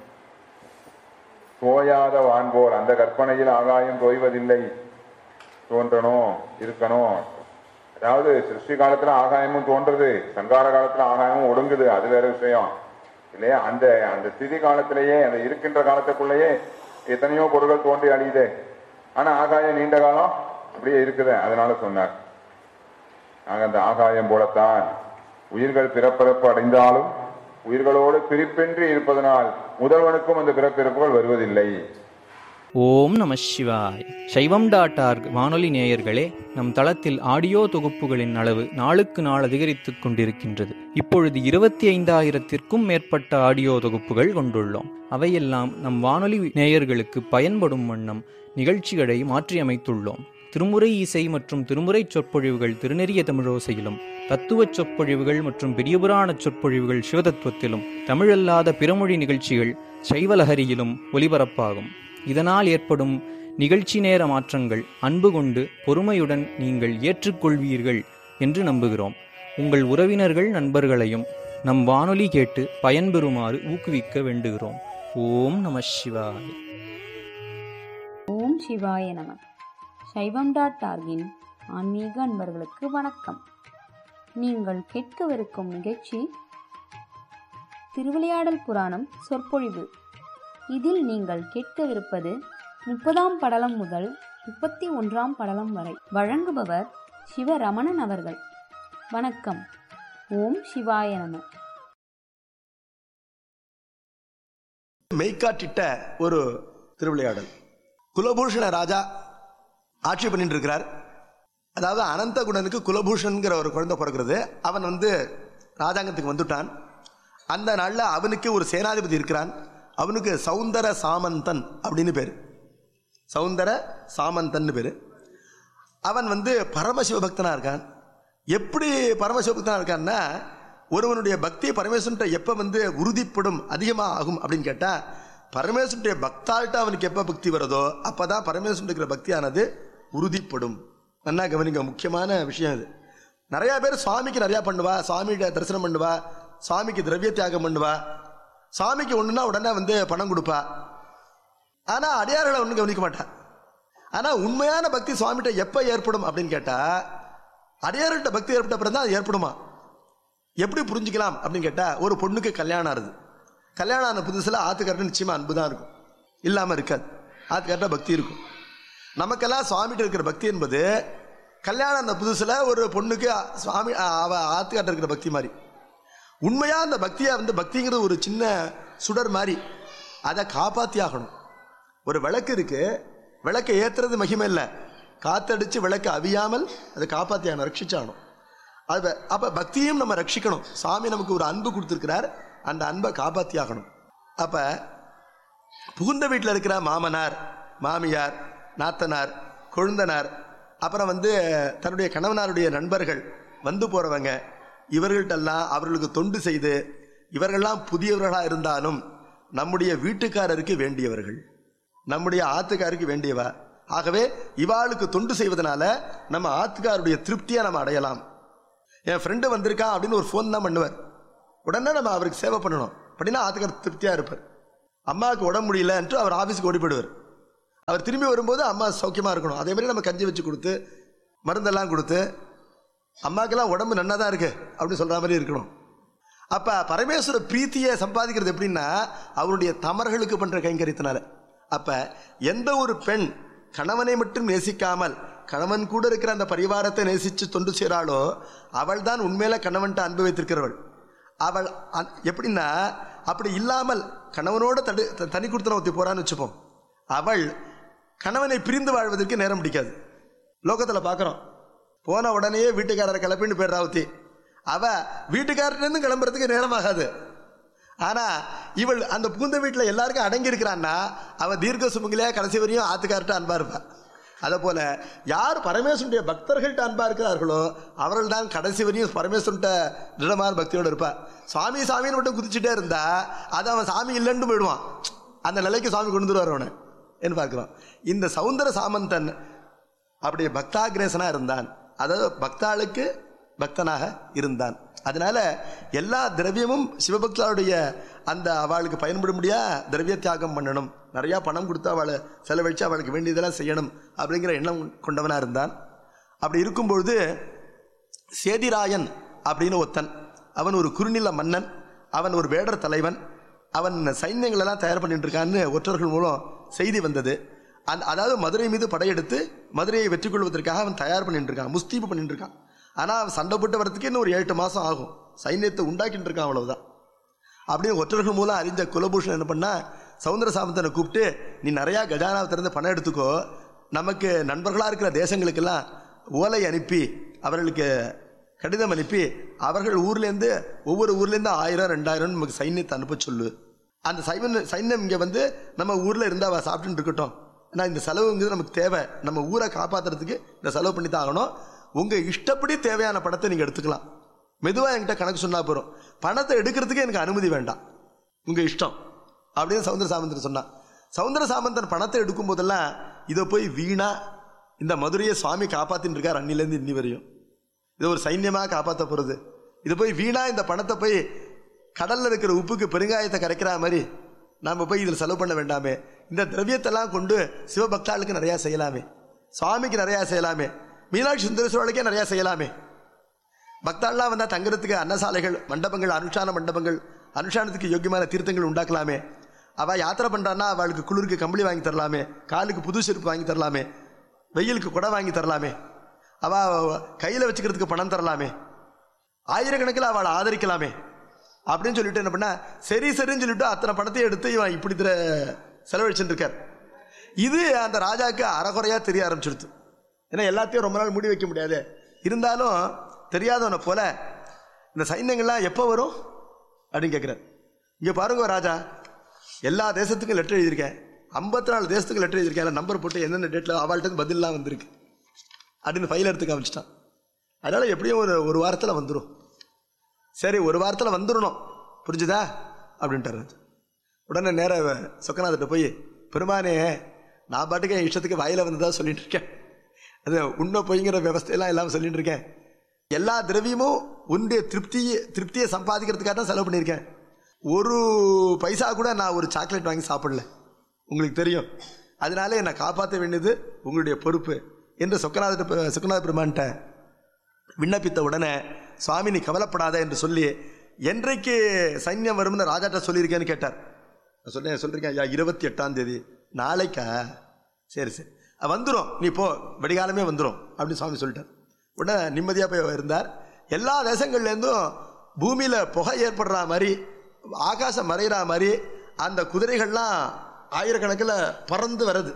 தோயாத வான்போல் அந்த கற்பனையில் ஆகாயம் தோய்வதில்லை. தோன்றணும், இருக்கணும். அதாவது சிருஷ்டி காலத்துல ஆகாயமும் தோன்றுது, சங்கார காலத்துல ஆகாயமும் ஒடுங்குது, அது வேற விஷயம் இல்லையா? அந்த அந்த ஸ்திதி காலத்திலேயே, அந்த இருக்கின்ற காலத்துக்குள்ளேயே எத்தனையோ பொருட்கள் தோன்றி அழியுது. ஆனா ஆகாயம் நீண்ட காலம் அப்படியே இருக்குது. அதனால சொன்னார், அந்த ஆகாயம் போலத்தான் உயிர்கள் பிறப்பிறப்பு அடைந்தாலும் உயிர்களோடு பிரிப்பின்றி இருப்பதனால் முதல்வனுக்கும் அந்த பிறப்பிறப்புகள் வருவதில்லை. ஓம் நம சிவாய். சைவம்.org வானொலி நேயர்களே, நம் தளத்தில் ஆடியோ தொகுப்புகளின் அளவு நாளுக்கு நாள் அதிகரித்துக் கொண்டிருக்கின்றது. இப்பொழுது 25,000-க்கும் மேற்பட்ட ஆடியோ தொகுப்புகள் கொண்டுள்ளோம். அவையெல்லாம் நம் வானொலி நேயர்களுக்கு பயன்படும் வண்ணம் நிகழ்ச்சிகளை மாற்றியமைத்துள்ளோம். திருமுறை இசை மற்றும் திருமுறை சொற்பொழிவுகள் திருநெறிய தமிழோசையிலும், தத்துவச் சொற்பொழிவுகள் மற்றும் பெரியபுராண சொற்பொழிவுகள் சிவதத்துவத்திலும், தமிழல்லாத பிறமொழி நிகழ்ச்சிகள் சைவலஹரியிலும் ஒலிபரப்பாகும். இதனால் ஏற்படும் நிகழ்ச்சி நேர மாற்றங்கள் அன்பு கொண்டு பொறுமையுடன் நீங்கள் ஏற்றுக்கொள்வீர்கள் என்று நம்புகிறோம். உங்கள் உறவினர்கள் நண்பர்களையும் நம் வானொலி கேட்டு பயன்பெறுமாறு ஊக்குவிக்க வேண்டுகிறோம். ஓம் நம சிவாய். ஓம் சிவாய நம. சைவம்.org ஆன்மீக அன்பர்களுக்கு வணக்கம். நீங்கள் கேட்கவிருக்கும் நிகழ்ச்சி திருவிளையாடல் புராணம் சொற்பொழிவு. இதில் நீங்கள் கேட்கவிருப்பது 30ஆம் படலம் முதல் 31ஆம் படலம் வரை. வழங்குபவர் சிவரமணன் அவர்கள். வணக்கம். ஓம் சிவாய நம. மெய்காட்டிட்ட ஒரு திருவிளையாடல். குலபூஷண ராஜா ஆட்சி பண்ணிட்டு இருக்கிறார். அதாவது அனந்தகுணனுக்கு குலபூஷன்கிற ஒரு குழந்தை பிறக்கிறது. அவன் ராஜாங்கத்துக்கு வந்துட்டான். அந்த நாளில் அவனுக்கு ஒரு சேனாதிபதி இருக்கிறான். அவனுக்கு சௌந்தர சாமந்தன் அப்படின்னு பேர். சௌந்தர சாமந்தன் பேர். அவன் பரமசிவபக்தனா இருக்கான். எப்படி பரமசிவபக்தனா இருக்கான்னா, ஒருவனுடைய பக்தி பரமேஸ்வரன்ட்ட எப்போ உறுதிப்படும், அதிகமாக ஆகும் அப்படின்னு கேட்டால், பரமேஸ்வரனுடைய பக்தாள்கிட்ட அவனுக்கு எப்போ பக்தி வருதோ அப்போ தான் பரமேஸ்வரன் இருக்கிற பக்தியானது உறுதிப்படும். நல்லா கவனிங்க, முக்கியமான விஷயம் இது. நிறையா பேர் சுவாமிக்கு நிறையா பண்ணுவா, சுவாமிகிட்ட தரிசனம் பண்ணுவா, சுவாமிக்கு திரவிய தியாகம் பண்ணுவா, சாமிக்கு ஒன்றுனா உடனே பணம் கொடுப்பா. ஆனால் அடியார்களை ஒன்றும் கவனிக்க மாட்டான். ஆனால் உண்மையான பக்தி சுவாமிகிட்ட எப்போ ஏற்படும் அப்படின்னு கேட்டால், அடியார்கிட்ட பக்தி ஏற்பட்ட பிறகு தான் அது ஏற்படுமா. எப்படி புரிஞ்சுக்கலாம் அப்படின்னு கேட்டால், ஒரு பொண்ணுக்கு கல்யாணம் ஆகுது. கல்யாணம் ஆன புதுசில் ஆத்துக்கார்ட்ட நிச்சயமாக அன்பு தான் இருக்கும், இல்லாமல் இருக்காது. ஆத்துக்கார்ட்ட பக்தி இருக்கும். நமக்கெல்லாம் சுவாமிகிட்ட இருக்கிற பக்தி என்பது கல்யாணம் ஆன புதுசில் ஒரு பொண்ணுக்கு சுவாமி ஆத்துக்கார்ட்ட இருக்கிற பக்தி மாதிரி. உண்மையாக அந்த பக்தியை பக்திங்கிறது ஒரு சின்ன சுடர் மாதிரி, அதை காப்பாற்றி ஆகணும். ஒரு விளக்கு இருக்கு, விளக்கை ஏற்றுறது மகிமை இல்லை, காத்தடிச்சு விளக்கு அவியாமல் அதை காப்பாற்றி ஆகணும், ரட்சிச்சாகணும். அது அப்போ பக்தியும் நம்ம ரட்சிக்கணும். சாமி நமக்கு ஒரு அன்பு கொடுத்துருக்கிறார், அந்த அன்பை காப்பாற்றி ஆகணும். அப்போ புகுந்த வீட்டில் இருக்கிற மாமனார், மாமியார், நாத்தனார், கொழுந்தனார், அப்புறம் தன்னுடைய கணவனாருடைய நண்பர்கள், போகிறவங்க, இவர்கள்ட்டெல்லாம் அவர்களுக்கு தொண்டு செய்து, இவர்கள்லாம் புதியவர்களாக இருந்தாலும் நம்முடைய வீட்டுக்காரருக்கு வேண்டியவர்கள், நம்முடைய ஆத்துக்காருக்கு வேண்டியவா. ஆகவே இவாளுக்கு தொண்டு செய்வதனால நம்ம ஆத்துக்காருடைய திருப்தியை நம்ம அடையலாம். என் ஃப்ரெண்டு வந்திருக்கான் அப்படின்னு ஒரு ஃபோன் தான் பண்ணுவார். உடனே நம்ம அவருக்கு சேவை பண்ணணும். அப்படின்னா ஆத்துக்கார் திருப்தியாக இருப்பார். அம்மாவுக்கு உடம்பு முடியலன்ட்டு அவர் ஆஃபீஸுக்கு ஓடி போயிடுவார். அவர் திரும்பி வரும்போது அம்மா சௌக்கியமாக இருக்கணும். அதே மாதிரி நம்ம கஞ்சி வச்சு கொடுத்து மருந்தெல்லாம் கொடுத்து அம்மாக்கெல்லாம் உடம்பு நன்னா தான் இருக்கு அப்படின்னு சொல்கிற மாதிரி இருக்கணும். அப்போ பரமேஸ்வர பிரீத்தியை சம்பாதிக்கிறது எப்படின்னா அவருடைய தமர்களுக்கு பண்ணுற கைங்கரியத்தினால. அப்போ எந்த ஒரு பெண் கணவனை மட்டும் நேசிக்காமல் கணவன் கூட இருக்கிற அந்த பரிவாரத்தை நேசித்து தொண்டு செய்கிறாளோ அவள் தான் உண்மையில கணவன்ட்ட அன்பு வைத்திருக்கிறவள். அவள் எப்படின்னா அப்படி இல்லாமல் கணவனோட தனி கொடுத்தன ஒத்தி போறான்னு வச்சுப்போம், அவள் கணவனை பிரிந்து வாழ்வதற்கு நேரம் பிடிக்காது. லோகத்தில் பார்க்குறோம், போன உடனே வீட்டுக்காரரை கிளப்பின்னு போயிடுறா ஒத்தி. அவள் வீட்டுக்காரர்லேருந்து கிளம்புறதுக்கு நேரம் ஆகாது. ஆனால் இவள் அந்த புகுந்த வீட்டில் எல்லாருக்கும் அடங்கி இருக்கிறான்னா அவள் தீர்க்க சுமங்கலியா கடைசி வரையும் ஆத்துக்கார்ட்ட அன்பா இருப்பாள். அதை போல யார் பரமேஸ்வரனுடைய பக்தர்கள்ட்ட அன்பா இருக்கிறார்களோ அவர்கள் தான் கடைசி வரையும் பரமேஸ்வரன்ட்ட திடமான பக்தியோடு இருப்பாள். சுவாமி சாமின்னு மட்டும் குதிச்சுட்டே இருந்தா அது அவன் சாமி இல்லைன்னு போயிடுவான். அந்த நிலைக்கு சுவாமி கொண்டு வந்துருவார் அவனை என்று பார்க்கிறோம். இந்த சௌந்தர சாமந்தன் அப்படியே பக்தாகிரேசனா இருந்தான், அதாவது பக்தாளுக்கு பக்தனாக இருந்தான். அதனால எல்லா திரவியமும் சிவபக்தாளுடைய அந்த அவளுக்கு பயன்படும்படியா திரவிய தியாகம் பண்ணணும், நிறையா பணம் கொடுத்து அவளை செலவழித்து அவளுக்கு வேண்டியதெல்லாம் செய்யணும் அப்படிங்கிற எண்ணம் கொண்டவனாக இருந்தான். அப்படி இருக்கும்பொழுது சேதிராயன் அப்படின்னு ஒருத்தன், அவன் ஒரு குறுநில மன்னன், அவன் ஒரு வேடர் தலைவன், அவன் சைன்யங்களெல்லாம் தயார் பண்ணிட்டு இருக்கான்னு ஒற்றர்கள் மூலம் செய்தி வந்தது. அதாவது மதுரை மீது படையெடுத்து மதுரையை வெற்றி கொள்வதற்காக அவன் தயார் பண்ணிட்டு இருக்கான், முஸ்தீபு பண்ணிட்டு இருக்கான். ஆனால் அவன் சண்டை போட்டு வரதுக்கு இன்னும் ஒரு 8 மாதம் ஆகும், சைன்யத்தை உண்டாக்கிட்டு இருக்கான், அவ்வளவுதான். அப்படின்னு ஒற்றர்கள் மூலம் அறிஞ்ச குலபூஷன் என்ன பண்ணா, சௌந்தர சாமந்தனை கூப்பிட்டு நீ நிறையா கஜானாவை திறந்து பணம் எடுத்துக்கோ, நமக்கு நண்பர்களாக இருக்கிற தேசங்களுக்கெல்லாம் ஓலை அனுப்பி அவர்களுக்கு கடிதம் அனுப்பி அவர்கள் ஊர்லேருந்து ஒவ்வொரு ஊர்லேருந்து 1000 2000 நமக்கு சைன்யத்தை அனுப்ப சொல்லு. அந்த சைன்யம் இங்கே வந்து நம்ம ஊரில் இருந்தால் அவள் சாப்பிட்டுன்னு இருக்கட்டும், ஏன்னா இந்த செலவுங்கிறது நமக்கு தேவை, நம்ம ஊரை காப்பாற்றுறதுக்கு இந்த செலவு பண்ணி தான் ஆகணும். உங்கள் இஷ்டப்படி தேவையான பணத்தை நீங்கள் எடுத்துக்கலாம், மெதுவாக என்கிட்ட கணக்கு சொன்னால் போகிறோம், பணத்தை எடுக்கிறதுக்கு எனக்கு அனுமதி வேண்டாம், உங்கள் இஷ்டம் அப்படின்னு சௌந்தர சாமந்தன் சொன்னான். சௌந்தர சாமந்தன் பணத்தை எடுக்கும் போதெல்லாம் இதை போய் வீணா இந்த மதுரையை சுவாமி காப்பாற்றின்னு இருக்கார் அன்னிலேருந்து இன்னி வரையும், இதை ஒரு சைன்யமாக காப்பாற்ற போகிறது, இதை போய் வீணா இந்த பணத்தை போய் கடலில் இருக்கிற உப்புக்கு பெருங்காயத்தை கரைக்கிற மாதிரி நாம் போய் இதில் செலவு பண்ண வேண்டாமே, இந்த திரவியத்தெல்லாம் கொண்டு சிவபக்தாளுக்கு நிறையா செய்யலாமே, சுவாமிக்கு நிறையா செய்யலாமே, மீனாட்சி சுந்தரேஸ்வரருக்கே நிறையா செய்யலாமே, பக்தாள்லாம் வந்தால் தங்குறதுக்கு அன்னசாலைகள் மண்டபங்கள் அனுஷ்டான மண்டபங்கள் அனுஷ்டானத்துக்கு யோக்கியமான தீர்த்தங்கள் உண்டாக்கலாமே, அவள் யாத்திரை பண்ணுறான்னா அவளுக்கு குளிருக்கு கம்பளி வாங்கி தரலாமே, காலுக்கு புது செருப்பு வாங்கி தரலாமே, வெயிலுக்கு குடை வாங்கி தரலாமே, அவள் கையில் வச்சுக்கிறதுக்கு பணம் தரலாமே, ஆயிரக்கணக்கில் அவளை ஆதரிக்கலாமே அப்படின்னு சொல்லிட்டு என்ன பண்ண, சரி சரின்னு சொல்லிட்டு அத்தனை பணத்தையும் எடுத்து இவன் இப்படி செலவழிச்சுட்டு இருக்கார். இது அந்த ராஜாவுக்கு அறகுறையாக தெரிய ஆரம்பிச்சிடுது. ஏன்னா எல்லாத்தையும் ரொம்ப நாள் மூடி வைக்க முடியாது, இருந்தாலும் தெரியாதவனை போல இந்த சைன்யங்கள்லாம் எப்போ வரும் அப்படின்னு கேட்குறார். இங்கே பாருங்க ராஜா, எல்லா தேசத்துக்கும் லெட்டர் எழுதியிருக்கேன், 54 தேசத்துக்கு லெட்டர் எழுதியிருக்கேன், நம்பர் போட்டு என்னென்ன டேட்டில் அவள்கிட்ட பதிலெலாம் வந்திருக்கு அப்படின்னு ஃபைல் எடுத்து காமிச்சிட்டான். அதனால் எப்படியும் ஒரு வாரத்தில் வந்துடும். சரி, ஒரு வாரத்தில் வந்துடணும், புரிஞ்சுதா அப்படின்ட்டார் ராஜா. உடனே நேராக சொக்கநாதர்கிட்ட போய், பெருமானே நான் பாட்டுக்கு என் இஷ்டத்துக்கு வாயில் வந்ததாக சொல்லிட்டு இருக்கேன், அது உண்மை பொய்ங்கிற விவஸ்தையெல்லாம் எல்லாம் சொல்லிட்டு இருக்கேன், எல்லா திரவியமும் உன்னுடைய திருப்தியை சம்பாதிக்கிறதுக்காக தான் செலவு பண்ணியிருக்கேன், ஒரு பைசா கூட நான் ஒரு சாக்லேட் வாங்கி சாப்பிடல, உங்களுக்கு தெரியும், அதனால என்னை காப்பாற்ற வேண்டியது உங்களுடைய பொறுப்பு என்று சொக்கநாத பெருமான்கிட்ட விண்ணப்பித்த உடனே, சுவாமி நீ கவலைப்படாத என்று சொல்லி, என்றைக்கு சைன்யம் வரும்னு ராஜாட்ட சொல்லியிருக்கேன்னு கேட்டார். நான் சொல்லியிருக்கேன் ஐயா 28ஆம் தேதி, நாளைக்கா, சரி சரி வந்துடும், நீ போ, வெடிகாலமே வந்துடும் அப்படின்னு சுவாமி சொல்லிட்டார். உடனே நிம்மதியாக போய் இருந்தார். எல்லா தேசங்கள்லேருந்தும் பூமியில் புகை ஏற்படுற மாதிரி, ஆகாசம் மறைகிற மாதிரி அந்த குதிரைகள்லாம் ஆயிரக்கணக்கில் பறந்து வர்றது,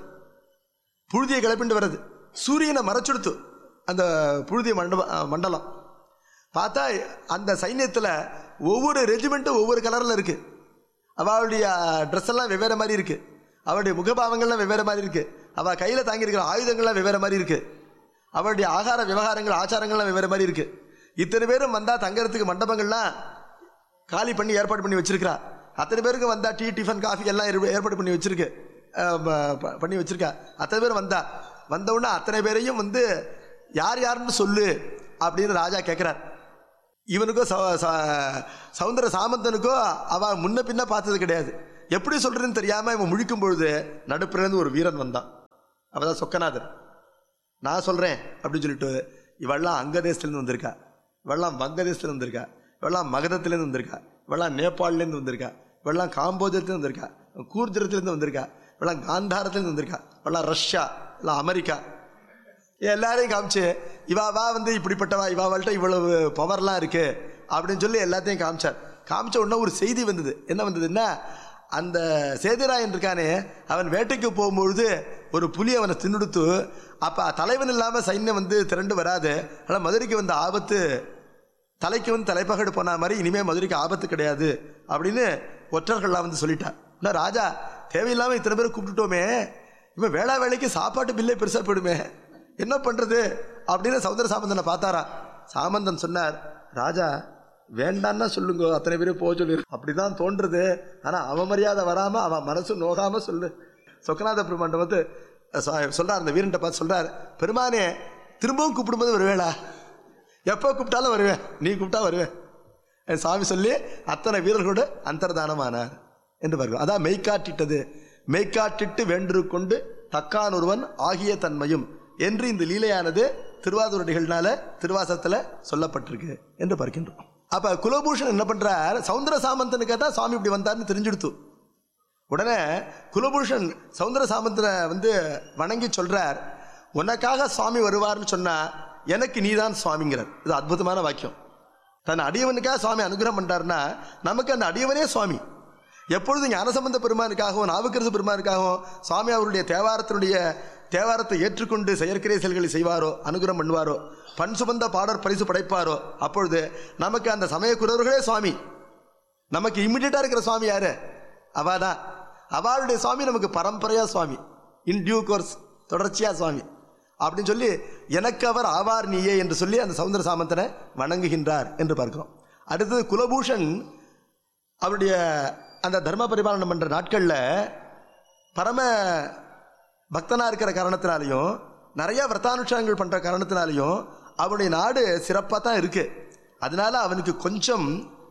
புழுதியை கிளப்பிண்டு வர்றது, சூரியனை மறைச்சுடுத்து அந்த புழுதி மண்டலம். பார்த்தா அந்த சைன்யத்தில் ஒவ்வொரு ரெஜிமெண்ட்டும் ஒவ்வொரு கலரில் இருக்குது, அவளுடைய ட்ரெஸ் எல்லாம் வெவ்வேறு மாதிரி இருக்குது, அவளுடைய முகபாவங்கள்லாம் வெவ்வேறு மாதிரி இருக்குது, அவள் கையில் தாங்கியிருக்கிற ஆயுதங்கள்லாம் வெவ்வேறு மாதிரி இருக்குது, அவளுடைய ஆகார விவகாரங்கள் ஆச்சாரங்கள்லாம் வெவ்வேறு மாதிரி இருக்குது. இத்தனை பேரும் வந்தால் தங்கறதுக்கு மண்டபங்கள்லாம் காலி பண்ணி ஏற்பாடு பண்ணி வச்சிருக்கிறா, அத்தனை பேருக்கு வந்தால் டீ டிஃபன் காஃபி எல்லாம் ஏற்பாடு பண்ணி வச்சிருக்கா. அத்தனை பேர் வந்தவுடனே அத்தனை பேரையும் யார் யாருன்னு சொல்லு அப்படின்னு ராஜா கேட்குறார். இவனுக்கோ சௌந்தர சாமந்தனுக்கோ அவன் முன்ன பின்ன பார்த்தது கிடையாது. எப்படி சொல்றதுன்னு தெரியாம இவன் முழிக்கும் பொழுது நடுப்புலேருந்து ஒரு வீரன் வந்தான். அவதான் சொக்கநாதர். நான் சொல்றேன் அப்படின்னு சொல்லிட்டு, இவெல்லாம் அங்க தேசத்துலேருந்து வந்திருக்கா, இவெல்லாம் வங்கதேசத்துலேருந்து வந்திருக்கா, இவெல்லாம் மகதத்துலேருந்து வந்திருக்கா, இவெல்லாம் நேபாளிலேருந்து வந்திருக்கா, இவெல்லாம் காம்போஜத்துலேருந்து வந்திருக்கா, கூர்ஜரத்துலேருந்து வந்திருக்கா, இவெல்லாம் காந்தாரத்துலேருந்து வந்திருக்கா, இவெல்லாம் ரஷ்யா, இல்லை அமெரிக்கா, எல்லாரையும் காமிச்சு இவாவா வந்து இப்படிப்பட்டவா, இவாவாள்கிட்ட இவ்வளவு பவர்லாம் இருக்கு அப்படின்னு சொல்லி எல்லாத்தையும் காமிச்சார். காமிச்ச உடனே ஒரு செய்தி வந்தது. என்ன வந்ததுன்னா, அந்த சேதிராயன் இருக்கானே, அவன் வேட்டைக்கு போகும்பொழுது ஒரு புலி அவனை தின்னுடுத்து. அப்போ தலைவன் இல்லாமல் சைன்யம் வந்து திரண்டு வராது. ஆனால் மதுரைக்கு வந்த ஆபத்து தலைக்கு வந்து தலைப்பகடு போன மாதிரி இனிமேல் மதுரைக்கு ஆபத்து கிடையாது அப்படின்னு ஒற்றர்கள்லாம் வந்து சொல்லிட்டான். இன்னும் ராஜா தேவையில்லாமல் இத்தனை பேரை கூப்பிட்டுட்டோமே, இவன் வேளா வேலைக்கு சாப்பாட்டு பில்லே பெருசாக போயிடுமே, என்ன பண்ணுறது அப்படின்னு சௌந்தர சாமந்தனை பார்த்தாரா. சாமந்தன் சொன்னார், ராஜா வேண்டான்னா சொல்லுங்க, அத்தனை பேரும் போக சொல்லு. அப்படிதான் தோன்றுறது, ஆனால் அவன் மரியாதை வராமல் அவன் மனசு நோகாமல் சொல்லு. சொக்கநாத பெருமான் வந்து சொல்றார், அந்த வீரன்ட்ட பார்த்து சொல்றார், பெருமானே திரும்பவும் கூப்பிடும்போது வருவேளா, எப்போ கூப்பிட்டாலும் வருவேன், நீ கூப்பிட்டா வருவேன் சாமி சொல்லி அத்தனை வீரர்களோடு அந்தர்தானமானார் என்று பார்க்கிறோம். அதான் மெய்காட்டிட்டது, மெய்காட்டிட்டு வென்று கொண்டு தக்கான் ஒருவன் ஆகிய தன்மையும் என்று இந்த லீலையானது திருவாதிரடிகள்னால திருவாசகத்தில் சொல்லப்பட்டிருக்கு என்று பார்க்கின்றோம். அப்ப குலபூஷன் என்ன பண்றார், சௌந்தர சாமந்தனுக்கு தான் சுவாமி இப்படி வந்தார்னு தெரிஞ்சுடுத்து. உடனே குலபூஷன் சௌந்தர சாமந்தனை வந்து வணங்கி சொல்றார், உனக்காக சுவாமி வருவார்னு சொன்னா எனக்கு நீதான் சுவாமிங்கிறார். இது அற்புதமான வாக்கியம். தன் அடியவனுக்காக சுவாமி அனுகிரகம் பண்றாருன்னா நமக்கு அந்த அடியவனே சுவாமி. எப்பொழுது ஞானசம்பந்த பெருமானுக்காகவும் நாவுக்கரசு பெருமானுக்காகவும் சுவாமி அவருடைய தேவாரத்தை ஏற்றுக்கொண்டு செயற்கரை செயல்களை செய்வாரோ, அனுகிரகம் பண்ணுவாரோ, பண் சுமந்த பாடற் பரிசு படைப்பாரோ, அப்பொழுது நமக்கு அந்த சமய குரவர்களே சுவாமி. நமக்கு இம்மிடியட்டா இருக்கிற சுவாமி யாரு? அவாதான். அவளுடைய சுவாமி நமக்கு பரம்பரையா சுவாமி, இன் டியூ கோர்ஸ் தொடர்ச்சியா சுவாமி அப்படின்னு சொல்லி எனக்கு அவர் ஆவார் நீயே என்று சொல்லி அந்த சௌந்தர சாமந்தனை வணங்குகின்றார் என்று பார்க்கிறோம். அடுத்தது குலபூஷன் அவருடைய அந்த தர்ம பரிபாலனம் பண்ற நாட்கள்ல பரம பக்தனா இருக்கிற காரணத்தினாலையும் நிறைய விரதானுஷ்டானங்கள் பண்ற காரணத்தினாலையும் அவனுடைய நாடு சிறப்பாக தான் இருக்கு. அதனால அவனுக்கு கொஞ்சம்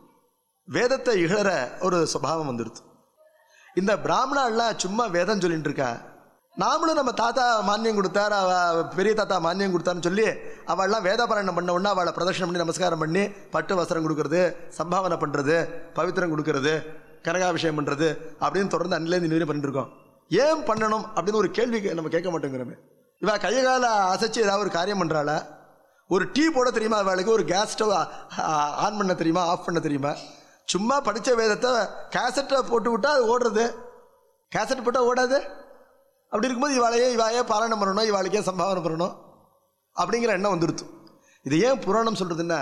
வேதத்தை இகழற ஒரு சுபாவம் வந்துடுது. இந்த பிராமணாலாம் சும்மா வேதம் சொல்லிட்டு இருக்கா, நாமளும் நம்ம தாத்தா மானியம் கொடுத்தார், பெரிய தாத்தா மானியம் கொடுத்தான்னு சொல்லி அவள்லாம் வேத பாராயணம் பண்ண உடனே அவளை பிரதர்ஷனம் பண்ணி நமஸ்காரம் பண்ணி பட்டு வஸ்திரம் கொடுக்கறது, சம்பாவனை பண்ணுறது, பவித்திரம் கொடுக்கறது, கனகாபிஷேகம் பண்ணுறது அப்படின்னு தொடர்ந்து அன்னிலேருந்து இன்னும் பண்ணிட்டு இருக்கோம். ஏன் பண்ணணும் அப்படின்னு ஒரு கேள்வி நம்ம கேட்க மாட்டேங்கிறோமே. இவ கையை கால அசைச்சு ஏதாவது ஒரு காரியம் பண்ணுறாளா? ஒரு டீ போட தெரியுமா அவளுக்கு? ஒரு கேஸ் ஸ்டவ் ஆன் பண்ண தெரியுமா, ஆஃப் பண்ண தெரியுமா? சும்மா படித்த வேதத்தை கேசட்டை போட்டு விட்டா அது ஓடுறது, கேசட் போட்டால் ஓடாது. அப்படி இருக்கும்போது இவாயே பாராயணம் பண்ணணும், இவாளுக்கே சம்பாவனை பண்ணணும் அப்படிங்கிற எண்ணம் வந்துடுத்து. இது ஏன் புராணம் சொல்றதுன்னா,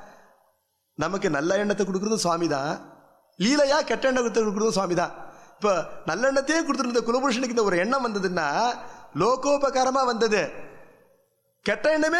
நமக்கு நல்ல எண்ணத்தை கொடுக்குறதும் சுவாமி தான், லீலையா கெட்ட எண்ணத்தை கொடுக்குறதும் சுவாமி தான். இப்போ நல்லெண்ணத்தையே கொடுத்துருந்த குலபூஷனுக்கு இந்த ஒரு எண்ணம் வந்ததுன்னா லோகோபகாரமாக வந்தது. கெட்ட எண்ணமே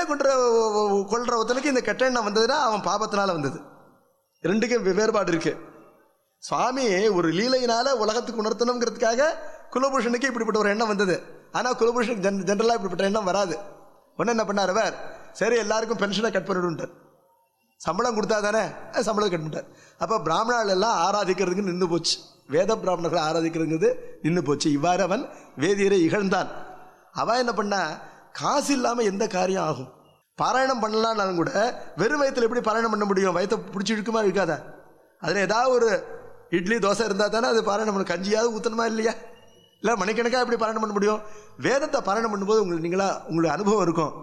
கொள்ற ஒருத்தனுக்கு இந்த கெட்ட எண்ணம் வந்ததுன்னா அவன் பாபத்தினால வந்தது. ரெண்டுக்கும் வேறுபாடு இருக்கு. சுவாமி ஒரு லீலையினால உலகத்துக்கு உணர்த்தணுங்கிறதுக்காக குலபூஷனுக்கு இப்படிப்பட்ட ஒரு எண்ணம் வந்தது. ஆனால் குலபூஷனுக்கு ஜென்ரலாக இப்படிப்பட்ட எண்ணம் வராது. ஒன்று என்ன பண்ணார் அவர், சரி எல்லாருக்கும் பென்ஷனை கட் பண்ணிவிட்டார், சம்பளம் கொடுத்தா தானே சம்பளம் கட் பண்ணிட்டார். அப்போ பிராமணர்கள் எல்லாம் ஆராதிக்கிறதுக்கு நின்று போச்சு, வேத பிராமணர்களை ஆராதிக்கிறதுங்கிறது நின்று போச்சு. இவ்வாறு அவன் வேதியரை இகழ்ந்தான். அவன் என்ன பண்ணா, காசு இல்லாமல் எந்த காரியம் ஆகும்? பாராயணம் பண்ணலான்னாலும் கூட வெறும் வயத்தில் எப்படி பாராயணம் பண்ண முடியும்? வயத்தை பிடிச்சி இழுக்குமா இருக்காதா? அதில் ஏதாவது ஒரு இட்லி தோசை இருந்தால் தானே அது பாராயணம் பண்ண, கஞ்சியாவது ஊற்றணுமா இல்லையா? இல்லை மணிக்கணக்காக எப்படி பாராயணம் பண்ண முடியும்? வேதத்தை பாராயணம் பண்ணும்போது உங்களுக்கு அனுபவம் இருக்கும்.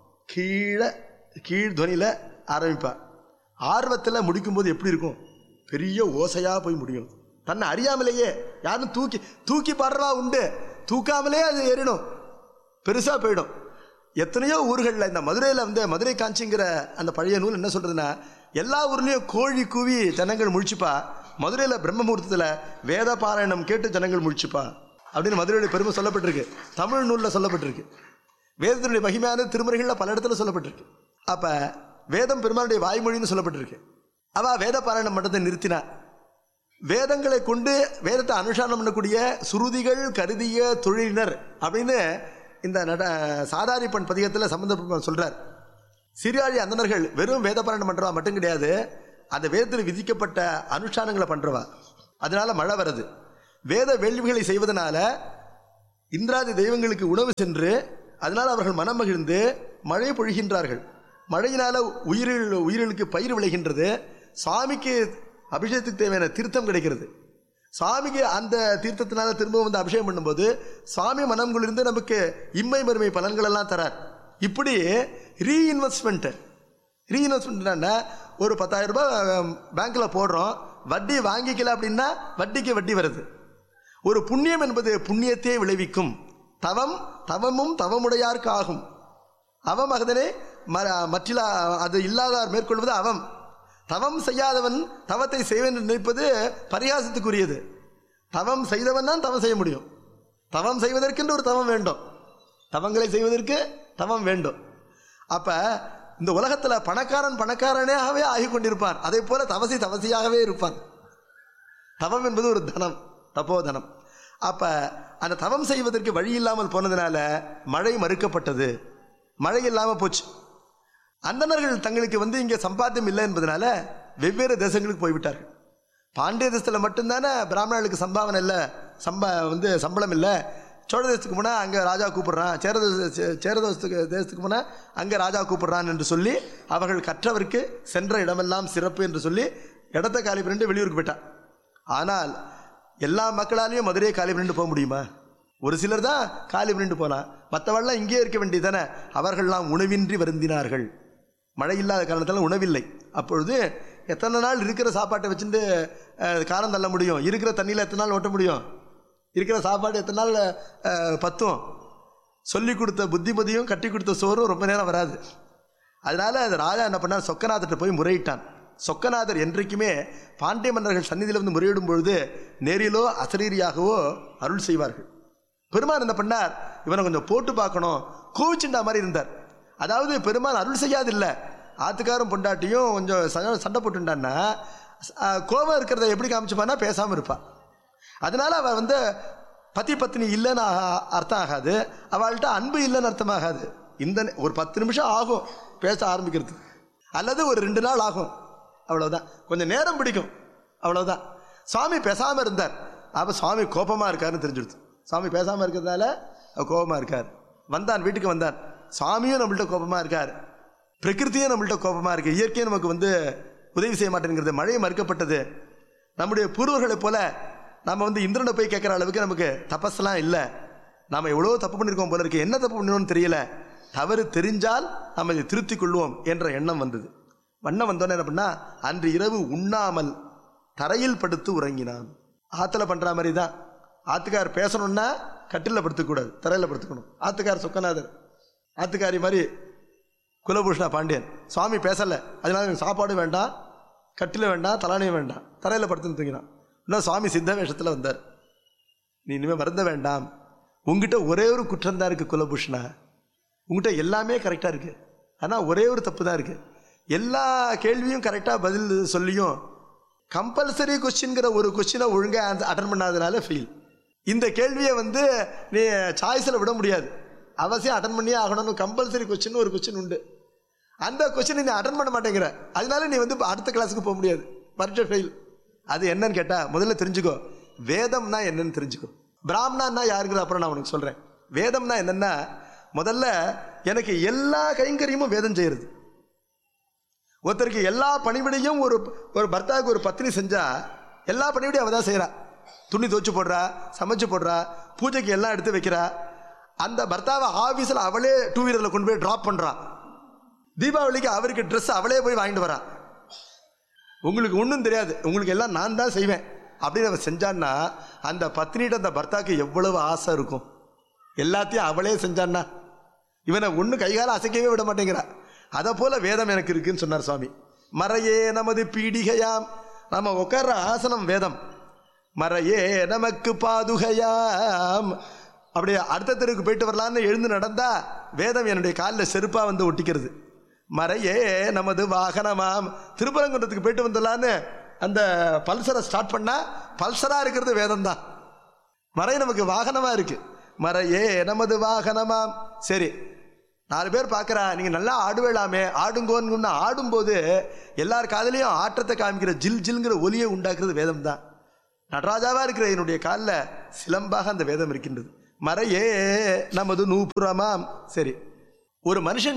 கீழ் துவனியில் ஆரம்பிப்பா, ஆர்வத்தில் முடிக்கும்போது எப்படி இருக்கும்? பெரிய ஓசையாக போய் முடியும். தன்னை அறியாமலேயே யாரும் தூக்கி பாடுறவா உண்டு, தூக்காமலே அது ஏறிடும், பெருசாக போயிடும். எத்தனையோ ஊர்களில், இந்த மதுரையில் வந்து மதுரை காஞ்சிங்கிற அந்த பழைய நூல் என்ன சொல்கிறதுன்னா, எல்லா ஊர்லேயும் கோழி கூவி ஜனங்கள் முழிச்சுப்பா, மதுரையில் பிரம்மமுகூர்த்தத்தில் வேத பாராயணம் கேட்டு ஜனங்கள் முழிச்சுப்பா அப்படின்னு மதுரையுடைய பெருமை சொல்லப்பட்டிருக்கு. தமிழ் நூலில் சொல்லப்பட்டிருக்கு. வேதத்தினுடைய மகிமையான திருமுறைகளில் பல இடத்துல சொல்லப்பட்டிருக்கு. அப்போ வேதம் பெருமானுடைய வாய்மொழின்னு சொல்லப்பட்டிருக்கு. அவள் வேத பாராயணம் பண்ணுறதை நிறுத்தினா, வேதங்களை கொண்டு வேதத்தை அனுஷ்டானம் பண்ணக்கூடிய சுருதிகள் கருதிய தொழிலினர் அப்படின்னு இந்த சாதாரி பண் பதிகத்தில் சம்பந்தப்பட்ட சொல்றார். சீர்காழி அந்தணர்கள் வெறும் வேத பாராயணம் பண்றவா மட்டும் கிடையாது, அந்த வேதத்தில் விதிக்கப்பட்ட அனுஷ்டானங்களை பண்றவா. அதனால மழை வருது. வேத வேள்விகளை செய்வதனால இந்திராதி தெய்வங்களுக்கு உணவு சென்று அதனால் அவர்கள் மனம் மகிழ்ந்து மழை பொழிகின்றார்கள். மழையினால உயிர்களுக்கு பயிர் விளைகின்றது. சுவாமிக்கு அபிஷேகத்துக்கு தேவையான தீர்த்தம் கிடைக்கிறது. சுவாமிக்கு அந்த தீர்த்தத்தினால திரும்ப வந்து அபிஷேகம் பண்ணும்போது சுவாமி மனம் குளிர்ந்து நமக்கு இம்மை மறுமை பலன்கள் எல்லாம் தரார். இப்படி ரீஇன்வெஸ்ட்மெண்ட் ஒரு 10,000 ரூபாய் பேங்க்ல போடுறோம், வட்டி வாங்கிக்கல அப்படின்னா வட்டிக்கு வட்டி வருது. ஒரு புண்ணியம் என்பது புண்ணியத்தையே விளைவிக்கும். தவமும் தவமுடையார்க்கு ஆகும். அவம் அகதனே மற்றில அது இல்லாதார் மேற்கொள்வது அவம். தவம் செய்யாதவன் தவத்தை செய்வேன் நினைப்பது பரிகாசத்துக்குரியது. தவம் செய்தவன் தான் தவம் செய்ய முடியும். தவம் செய்வதற்கென்று ஒரு தவம் வேண்டும், தவங்களை செய்வதற்கு தவம் வேண்டும். அப்ப இந்த உலகத்துல பணக்காரனேயாகவே ஆகி கொண்டிருப்பான். அதே போல தவசியாகவே இருப்பான். தவம் என்பது ஒரு தனம், தபோதனம். அப்ப அந்த தவம் செய்வதற்கு வழி இல்லாமல் போனதுனால மழை மறுக்கப்பட்டது, மழை இல்லாம போச்சு. அந்தணர்கள் தங்களுக்கு வந்து இங்கே சம்பாத்தியம் இல்லை என்பதனால வெவ்வேறு தேசங்களுக்கு போய்விட்டார்கள். பாண்டிய தேசத்தில் மட்டும்தானே பிராமணர்களுக்கு சம்பாவனை இல்லை, சம்பளம் இல்லை. சோழ தேசத்துக்கு போனால் அங்கே ராஜா கூப்பிடுறான், சேர தேசத்துக்கு போனால் அங்கே ராஜா கூப்பிடுறான் என்று சொல்லி அவர்கள் கற்றவருக்கு சென்ற இடமெல்லாம் சிறப்பு என்று சொல்லி இடத்த காலி பண்ணிட்டு வெளியூருக்கு போயிட்டான். ஆனால் எல்லா மக்களாலையும் மதுரையை காலி பண்ணிட்டு போக முடியுமா? ஒரு சிலர் தான் காலி பண்ணிட்டு போனால், மற்றவெல்லாம் இங்கே இருக்க வேண்டியதானே. அவர்கள்லாம் உணவின்றி வருந்தினார்கள். மழை இல்லாத காரணத்தால் உணவில்லை. அப்பொழுது எத்தனை நாள் இருக்கிற சாப்பாட்டை வச்சுட்டு காரம் தள்ள முடியும்? இருக்கிற தண்ணியில் எத்தனை நாள் ஓட்ட முடியும்? இருக்கிற சாப்பாடு எத்தனை நாள் பத்தும்? சொல்லி கொடுத்த புத்திமதியும் கட்டி கொடுத்த சோறும் ரொம்ப நேரம் வராது. அதனால அது ராஜா என்ன பண்ணார், சொக்கநாதர்கிட்ட போய் முறையிட்டான். சொக்கநாதர் என்றைக்குமே பாண்டிய மன்னர்கள் சந்நிதியில் வந்து முறையிடும் பொழுது நேரிலோ அசரீரியாகவோ அருள் செய்வார்கள். பெருமான் என்ன பண்ணார், இவனை கொஞ்சம் போட்டு பார்க்கணும், கோவிச்சுண்டா மாதிரி இருந்தார். அதாவது பெருமான் அருள் செய்யாதில்லை, ஆத்துக்காரும் பொண்டாட்டியும் கொஞ்சம் சண்டை போட்டுட்டான்னா கோபம் இருக்கிறத எப்படி காமிச்சுப்பான்னா பேசாமல் இருப்பான். அதனால அவள் வந்து பத்னி இல்லைன்னு அர்த்தம் ஆகாது, அவள்கிட்ட அன்பு இல்லைன்னு அர்த்தமாகாது. இந்த ஒரு 10 நிமிஷம் ஆகும் பேச ஆரம்பிக்கிறது, அல்லது ஒரு 2 நாள் ஆகும், அவ்வளவுதான். கொஞ்சம் நேரம் பிடிக்கும், அவ்வளவுதான். சுவாமி பேசாமல் இருந்தார். அப்போ சுவாமி கோபமாக இருக்காருன்னு தெரிஞ்சிடுது. சுவாமி பேசாமல் இருக்கிறதால கோபமாக இருக்கார். வந்தான், வீட்டுக்கு வந்தான். சுவாமியும் நம்மள்ட்ட கோபமாக இருக்கார், பிரகிருத்தியும் நம்மள்ட்ட கோபமாக இருக்கு, இயற்கையும் நமக்கு வந்து உதவி செய்ய மாட்டேங்கிறது, மழையை மறுக்கப்பட்டது. நம்முடைய பூர்வர்களைப் போல நம்ம வந்து இந்திரனை போய் கேட்குற அளவுக்கு நமக்கு தபஸ்லாம் இல்லை. நாம் எவ்வளோ தப்பு பண்ணியிருக்கோம் போல இருக்கு, என்ன தப்பு பண்ணினோன்னு தெரியல, தவறு தெரிஞ்சால் நம்ம இதை திருத்திக் கொள்வோம் என்ற எண்ணம் வந்தது. வண்ணம் வந்தோன்னே என்ன பண்ணா, அன்று இரவு உண்ணாமல் தரையில் படுத்து உறங்கினான். ஆற்றுல பண்ணுற மாதிரி தான். ஆத்துக்கார் பேசணும்னா கட்டிலில் படுத்துக்கூடாது, தரையில் படுத்துக்கணும். ஆத்துக்கார் சொக்கநாதர், ஆத்துக்காரி மாதிரி குலபூஷணா பாண்டியன். சுவாமி பேசலை, அதனால எனக்கு சாப்பாடு வேண்டாம், கட்டில வேண்டாம், தலானியும் வேண்டாம், தரையில் படுத்துன்னு தூங்கினான். இன்னும் சுவாமி சித்த வேஷத்தில் வந்தார். நீ இனிமேல் வருந்த வேண்டாம், உங்ககிட்ட ஒரே ஒரு குற்றம் தான் இருக்குது குலபூஷணா, உங்ககிட்ட எல்லாமே கரெக்டாக இருக்குது, ஆனால் ஒரே ஒரு தப்பு தான் இருக்குது. எல்லா கேள்வியும் கரெக்டாக பதில் சொல்லியும் கம்பல்சரி கொஸ்டின்கிற ஒரு கொஸ்டினை ஒழுங்காக அட்டன் பண்ணாதனால ஃபெயில். இந்த கேள்வியை வந்து நீ சாய்ஸில் விட முடியாது, அவசியம் அட்டன் பண்ணியே ஆகணும்னு. கம்பல்சரி கொஸ்டின் ஒரு கொஸ்டின் உண்டு, அந்த கொஸ்டினை நீ அட்டன் பண்ண மாட்டேங்கிற, அதனால நீ வந்து அடுத்த கிளாஸுக்கு போக முடியாது, பரீட்சை ஃபெயில். அது என்னன்னு கேட்டால் முதல்ல தெரிஞ்சுக்கோ, வேதம்னா என்னன்னு தெரிஞ்சுக்கோ. பிராமணன்னா யாருங்கிற அப்புறம் நான் உனக்கு சொல்கிறேன். வேதம்னா என்னன்னா, முதல்ல எனக்கு எல்லா கைங்கரியமும் வேதம் செய்கிறது. ஒருத்தருக்கு எல்லா பணிவிடையும் ஒரு பர்த்தாவுக்கு ஒரு பத்னி செஞ்சா எல்லா பணிவிடையும் அவள் தான் செய்கிறா. துணி துவச்சு போடுறா, சமைச்சு போடுறா, பூஜைக்கு எல்லாம் எடுத்து வைக்கிறா. அந்த பர்த்தாவை ஆஃபீஸில் அவளே 2 வீலரில் கொண்டு போய் ட்ராப் பண்ணுறா. தீபாவளிக்கு அவருக்கு ட்ரெஸ் அவளே போய் வாங்கிட்டு வரா. உங்களுக்கு ஒன்றும் தெரியாது, உங்களுக்கு எல்லாம் நான் தான் செய்வேன் அப்படின்னு அவன் செஞ்சான்னா அந்த பத்னிகிட்ட அந்த பர்த்தாவுக்கு எவ்வளவு ஆசை இருக்கும். எல்லாத்தையும் அவளே செஞ்சான்னா இவனை ஒன்று கைகால அசைக்கவே விட மாட்டேங்கிறா. அதை போல வேதம் எனக்கு இருக்குன்னு சொன்னார் சுவாமி. மறையே நமது பீடிகையாம், நம்ம உட்கார்ற ஆசனம் வேதம். மறையே நமக்கு பாதுகையாம், அப்படியே அடுத்த தெருவுக்கு போயிட்டு வரலான்னு எழுந்து நடந்தா வேதம் என்னுடைய காலில் செருப்பாக வந்து ஒட்டிக்கிறது. மறையே நமது வாகனமாம், திருப்பரங்குன்றத்துக்கு போயிட்டு வந்துடலான்னு அந்த பல்சரை ஸ்டார்ட் பண்ணா பல்சராக இருக்கிறது வேதம் தான். மறை நமக்கு வாகனமாக இருக்கு. மறையே நமது வாகனமாம். சரி, 4 பேர் பார்க்குறா, நீங்கள் நல்லா ஆடுவேளாமே, ஆடுங்கோன்னு ஆடும்போது எல்லார் காதலையும் ஆட்டத்தை காமிக்கிற ஜில் ஜில்ங்கிற ஒலியை உண்டாக்குறது வேதம் தான். நடராஜாவாக இருக்கிற என்னுடைய காலில் சிலம்பாக அந்த வேதம் இருக்கின்றது. மறையே நமது நூப்புறமாம். சரி, ஒரு மனுஷன்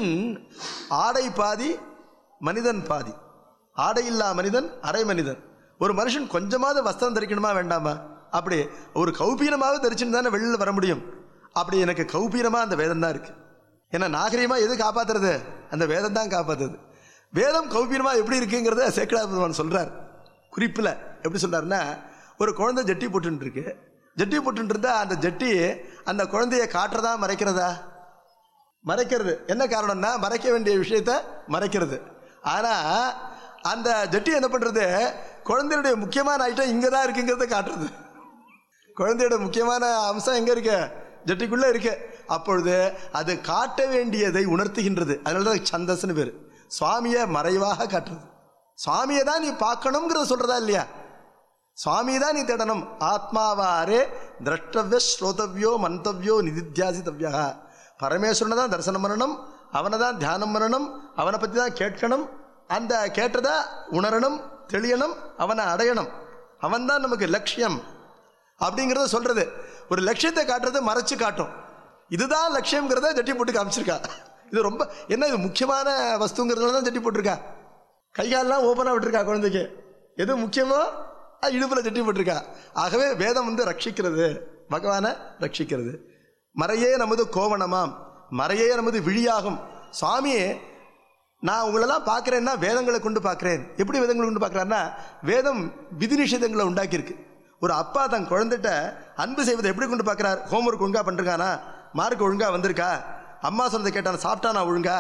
ஆடை பாதி மனிதன் பாதி. ஆடை இல்லா மனிதன் அரை மனிதன். ஒரு மனுஷன் கொஞ்சமாவது வஸ்திரம் தரிக்கணுமா வேண்டாமா? அப்படி ஒரு கௌபீனமாவது தரிச்சுன்னு தானே வெளியில் வர முடியும். அப்படி எனக்கு கௌபீனமாக அந்த வேதம் தான் இருக்குது. ஏன்னா நாகரிகமாக எது காப்பாற்றுறது? அந்த வேதம் தான் காப்பாற்றுறது. வேதம் கௌபீனமாக எப்படி இருக்குங்கிறத சேக்கடார் பெருமான் சொல்கிறார் குறிப்பில். எப்படி சொல்கிறாருன்னா, ஒரு குழந்தை ஜட்டி போட்டுருக்கு. ஜட்டி போட்டு இருந்தா அந்த ஜட்டி அந்த குழந்தைய காட்டுறதா மறைக்கிறதா? மறைக்கிறது. என்ன காரணம்னா, மறைக்க வேண்டிய விஷயத்த மறைக்கிறது. ஆனால் அந்த ஜட்டி என்ன பண்ணுறது? குழந்தையுடைய முக்கியமான ஐட்டம் இங்கே தான் இருக்குங்கிறத காட்டுறது. குழந்தையோட முக்கியமான அம்சம் எங்கே இருக்கு? ஜட்டிக்குள்ளே இருக்கு. அப்பொழுது அது காட்ட வேண்டியதை உணர்த்துகின்றது. அதனால தான் சந்தஸ்ன்னு பேர். சுவாமியை மறைவாக காட்டுறது. சுவாமியை தான் நீ பார்க்கணுங்கிறத சொல்கிறதா இல்லையா? சுவாமியை தான் நீ தேடணும். ஆத்மாவாரே திரஷ்டவ்ய ஸ்ரோதவ்யோ மந்தவ்யோ நிதித்தியாசித்தவ்யா. பரமேஸ்வரனை தான் தரிசனம் பண்ணணும், அவனை தான் தியானம் பண்ணணும், அவனை பற்றி தான் கேட்கணும், அந்த கேட்டதை உணரணும், தெளியணும், அவனை அடையணும். அவன் தான் நமக்கு லட்சியம் அப்படிங்கிறத சொல்கிறது. ஒரு லட்சியத்தை காட்டுறது மறைச்சு காட்டும். இதுதான் லட்சியங்கிறத ஜட்டி போட்டு காமிச்சிருக்கா. இது ரொம்ப என்ன, இது முக்கியமான வஸ்துங்கிறதுனால தான் ஜட்டி போட்டிருக்கா. கைகாலெலாம் ஓப்பனாக விட்டுருக்கா குழந்தைக்கு. எது முக்கியமோ இடுப்பில் ஜட்டி போட்டிருக்கா. ஆகவே வேதம் ரட்சிக்கிறது, பகவானை ரட்சிக்கிறது. மறையே நமது கோவணமாம், மறையே நமது விழியாகும். சுவாமியே, நான் உங்களெல்லாம் பார்க்குறேன்னா வேதங்களை கொண்டு பார்க்குறேன். எப்படி வேதங்களை கொண்டு பார்க்குறாருன்னா, வேதம் விதி நிஷேதங்களை உண்டாக்கியிருக்கு. ஒரு அப்பா தன் குழந்தைகிட்ட அன்பு செய்வதை எப்படி கொண்டு பார்க்குறார்? ஹோம்ஒர்க் ஒழுங்காக பண்ணிருக்கானா, மார்க் ஒழுங்காக வந்திருக்கா, அம்மா சொன்னதை கேட்டானா, சாப்பிட்டானா ஒழுங்கா,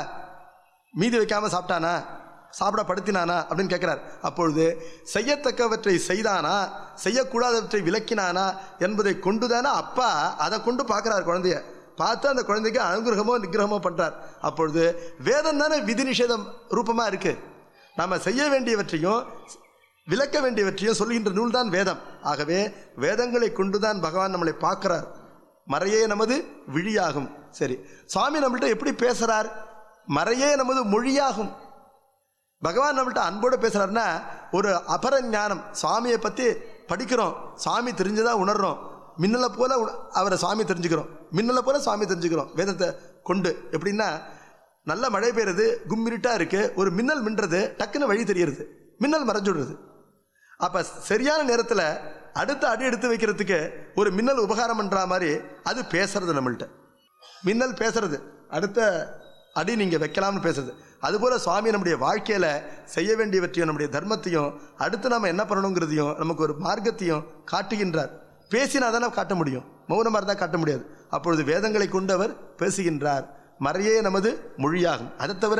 மீதி வைக்காமல் சாப்பிட்டானா, சாப்பிட படுத்தினானா அப்படின்னு கேட்குறார். அப்பொழுது செய்யத்தக்கவற்றை செய்தானா, செய்யக்கூடாதவற்றை விலக்கினானா என்பதை கொண்டுதானே அப்பா அதை கொண்டு பார்க்குறார். குழந்தைய பார்த்து அந்த குழந்தைக்கு அனுகிரகமோ நிகிரகமோ பண்ணுறார். அப்பொழுது வேதம் தானே விதி நிஷேதம் ரூபமாக இருக்குது. நாம் செய்ய வேண்டியவற்றையும் விலக்க வேண்டியவற்றையும் சொல்கின்ற நூல் தான் வேதம். ஆகவே வேதங்களை கொண்டுதான் பகவான் நம்மளை பார்க்கிறார். மறையே நமது விழியாகும். சரி, சுவாமி நம்மள்கிட்ட எப்படி பேசுகிறார்? மறையே நமது மொழியாகும். பகவான் நம்மள்கிட்ட அன்போடு பேசுகிறாருன்னா, ஒரு அபர ஞானம். சுவாமியை பற்றி படிக்கிறோம், சுவாமி தெரிஞ்சதாக உணர்றோம். மின்னலை போல அவரை சுவாமி தெரிஞ்சுக்கிறோம், மின்னலை போல சுவாமி தெரிஞ்சுக்கிறோம் வேதத்தை கொண்டு. எப்படின்னா, நல்ல மழை பெய்யுறது, கும்மிருட்டாக இருக்குது, ஒரு மின்னல் மின்றது, டக்குன்னு வழி தெரியுறது, மின்னல் மறைஞ்சுடுறது. அப்போ சரியான நேரத்தில் அடுத்த அடி எடுத்து வைக்கிறதுக்கு ஒரு மின்னல் உபகாரம் பண்ணுற மாதிரி அது பேசுறது. நம்மள்கிட்ட மின்னல் பேசுறது, அடுத்த அடி நீங்கள் வைக்கலாம்னு பேசுறது. அதுபோல் சுவாமி நம்முடைய வாழ்க்கையில் செய்ய வேண்டியவற்றையும் நம்முடைய தர்மத்தையும் அடுத்து நாம் என்ன பண்ணணுங்கிறதையும் நமக்கு ஒரு மார்க்கத்தையும் காட்டுகின்றார். பேசினா தானே காட்ட முடியும், மௌனமாக இருந்தால் காட்ட முடியாது. அப்பொழுது வேதங்களை கொண்டு அவர் பேசுகின்றார். மறையே நமது மொழியாகும். அதை தவிர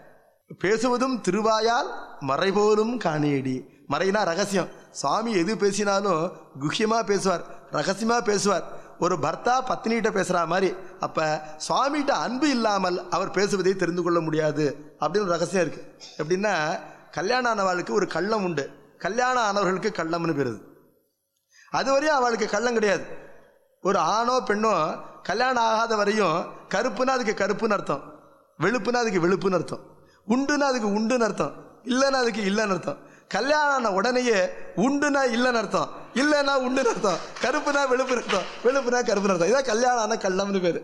பேசுவதும் திருவாயால் மறைபோலும் காணியடி. மறைனா ரகசியம். சுவாமி எது பேசினாலும் குஹ்யமாக பேசுவார், ரகசியமாக பேசுவார். ஒரு பர்த்தா பத்னிகிட்ட பேசுகிற மாதிரி. அப்போ சுவாமிகிட்ட அன்பு இல்லாமல் அவர் பேசுவதை தெரிந்து கொள்ள முடியாது அப்படின்னு ஒரு ரகசியம் இருக்குது. எப்படின்னா, கல்யாணம் ஆனவாளுக்கு ஒரு கள்ளம் உண்டு, கல்யாணம் ஆனவர்களுக்கு கள்ளம்னு பேருது. அதுவரையும் அவளுக்கு கள்ளம் கிடையாது. ஒரு ஆணோ பெண்ணோ கல்யாணம் ஆகாத வரையும் கருப்புன்னா அதுக்கு கருப்புன்னு அர்த்தம், வெளுப்புனா அதுக்கு வெளுப்புன்னு அர்த்தம், உண்டுன்னா அதுக்கு உண்டுன்னு அர்த்தம், இல்லைன்னா அதுக்கு இல்லைன்னு அர்த்தம். கல்யாணம் ஆன உடனேயே உண்டுனா இல்லைன்னு அர்த்தம், இல்லைன்னா உண்டுன்னு அர்த்தம், கருப்புனா வெளுப்புன்னு அர்த்தம், வெளுப்புனா கருப்புன்னு அர்த்தம். இதான் கல்யாணம் ஆன கள்ளம்னு பேர்.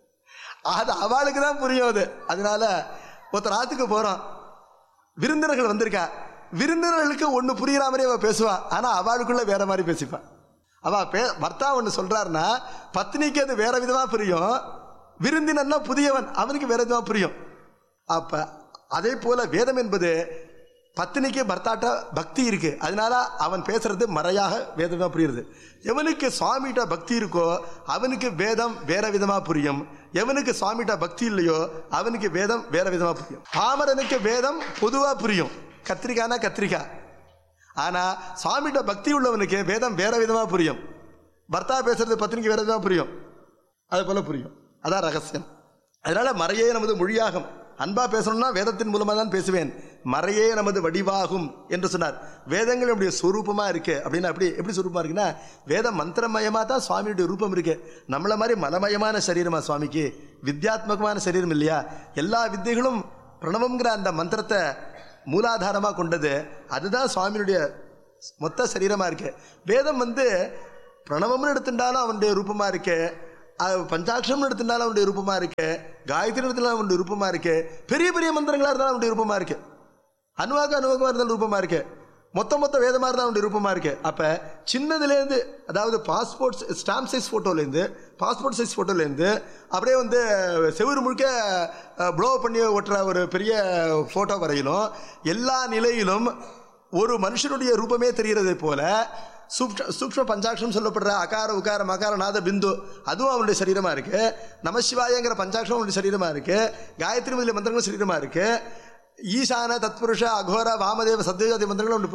அது அவளுக்கு தான் புரியும். அது அதனால ஒருத்தர் ஆத்துக்கு போகிறோம், விருந்தினர்கள் வந்திருக்கா, விருந்தினர்களுக்கு ஒன்று புரிகிற மாதிரி அவள் பேசுவா, ஆனால் அவளுக்குள்ள வேற மாதிரி பேசிப்பாள். அவள் பர்த்தா ஒன்று சொல்கிறாருன்னா பத்னிக்கு அது வேற விதமாக புரியும், விருந்தினர்னா புதியவன் அவனுக்கு வேற விதமாக புரியும். அப்போ அதே போல் வேதம் என்பது பத்னிக்கு பர்த்தாட்ட பக்தி இருக்கு, அதனால அவன் பேசுறது மறையாக வேதமாக புரியுறது. எவனுக்கு சுவாமிகிட்ட பக்தி இருக்கோ அவனுக்கு வேதம் வேற விதமாக புரியும், எவனுக்கு சுவாமிகிட்ட பக்தி இல்லையோ அவனுக்கு வேதம் வேற விதமாக புரியும். பாமரனுக்கு வேதம் பொதுவாக புரியும், கத்திரிக்காய்னா கத்திரிக்காய். ஆனால் சுவாமிகிட்ட பக்தி உள்ளவனுக்கு வேதம் வேற விதமாக புரியும். பர்த்தா பேசுறது பத்னிக்கு வேற விதமாக புரியும், அது போல புரியும். அதான் ரகசியம். அதனால மறையே நமது மொழியாகும். அன்பா பேசணும்னா வேதத்தின் மூலமாக தான் பேசுவேன். மறையே நமது வடிவாகும் என்று சொன்னார். வேதங்கள் நம்முடைய சொரூபமாக இருக்கு அப்படின்னா எப்படி சொரூபமாக இருக்குன்னா, வேதம் மந்திரமயமாக தான் சுவாமியுடைய ரூபம் இருக்கு. நம்மளை மாதிரி மலமயமான சரீரமா சுவாமிக்கு? வித்யாத்மகமான சரீரம் இல்லையா? எல்லா வித்தைகளும் பிரணவங்கிற அந்த மந்திரத்தை மூலாதாரமாக கொண்டது. அதுதான் சுவாமியுடைய மொத்த சரீரமாக இருக்கு. வேதம் பிரணவம்னு எடுத்துட்டாலும் அவனுடைய ரூபமாக இருக்கு, பஞ்சாட்சரம் எடுத்துட்டாலும் அவனுடைய ரூபமாக இருக்கு, காயத்ரி எடுத்துட்டாலும் அவனுடைய ரூபமாக இருக்கு, பெரிய பெரிய மந்திரங்களாக இருந்தாலும் அவனுடைய ரூபமாக இருக்கு, அணுவாக இருந்தாலும் ரூபமாக இருக்கு, மொத்த வேதமாக இருந்தால் அவனுடைய ரூபமாக இருக்கு. அப்போ சின்னதுலேருந்து, அதாவது passport stamp size ஃபோட்டோலேருந்து, passport size ஃபோட்டோலேருந்து அப்படியே செவுறு முழுக்க ப்ளோ பண்ணி ஓட்டுற ஒரு பெரிய ஃபோட்டோ வரையிலும் எல்லா நிலையிலும் ஒரு மனுஷனுடைய ரூபமே தெரிகிறதை போல சூக்ஷ்ம பஞ்சாட்சரம் சொல்லப்படுற அகார உகார மகார நாத பிந்து அதுவும் அவனுடைய சரீரமாக இருக்கு. நமசிவாயங்கிற பஞ்சாட்சரம் அவனுடைய சரீரமாக இருக்கு. காயத்ரி முதலிய மந்திரங்களும் சரீரமாக இருக்கு. ஈசான தத்புருஷ அகோர வாமதேவ சத்யஜாதி மந்திரங்களும்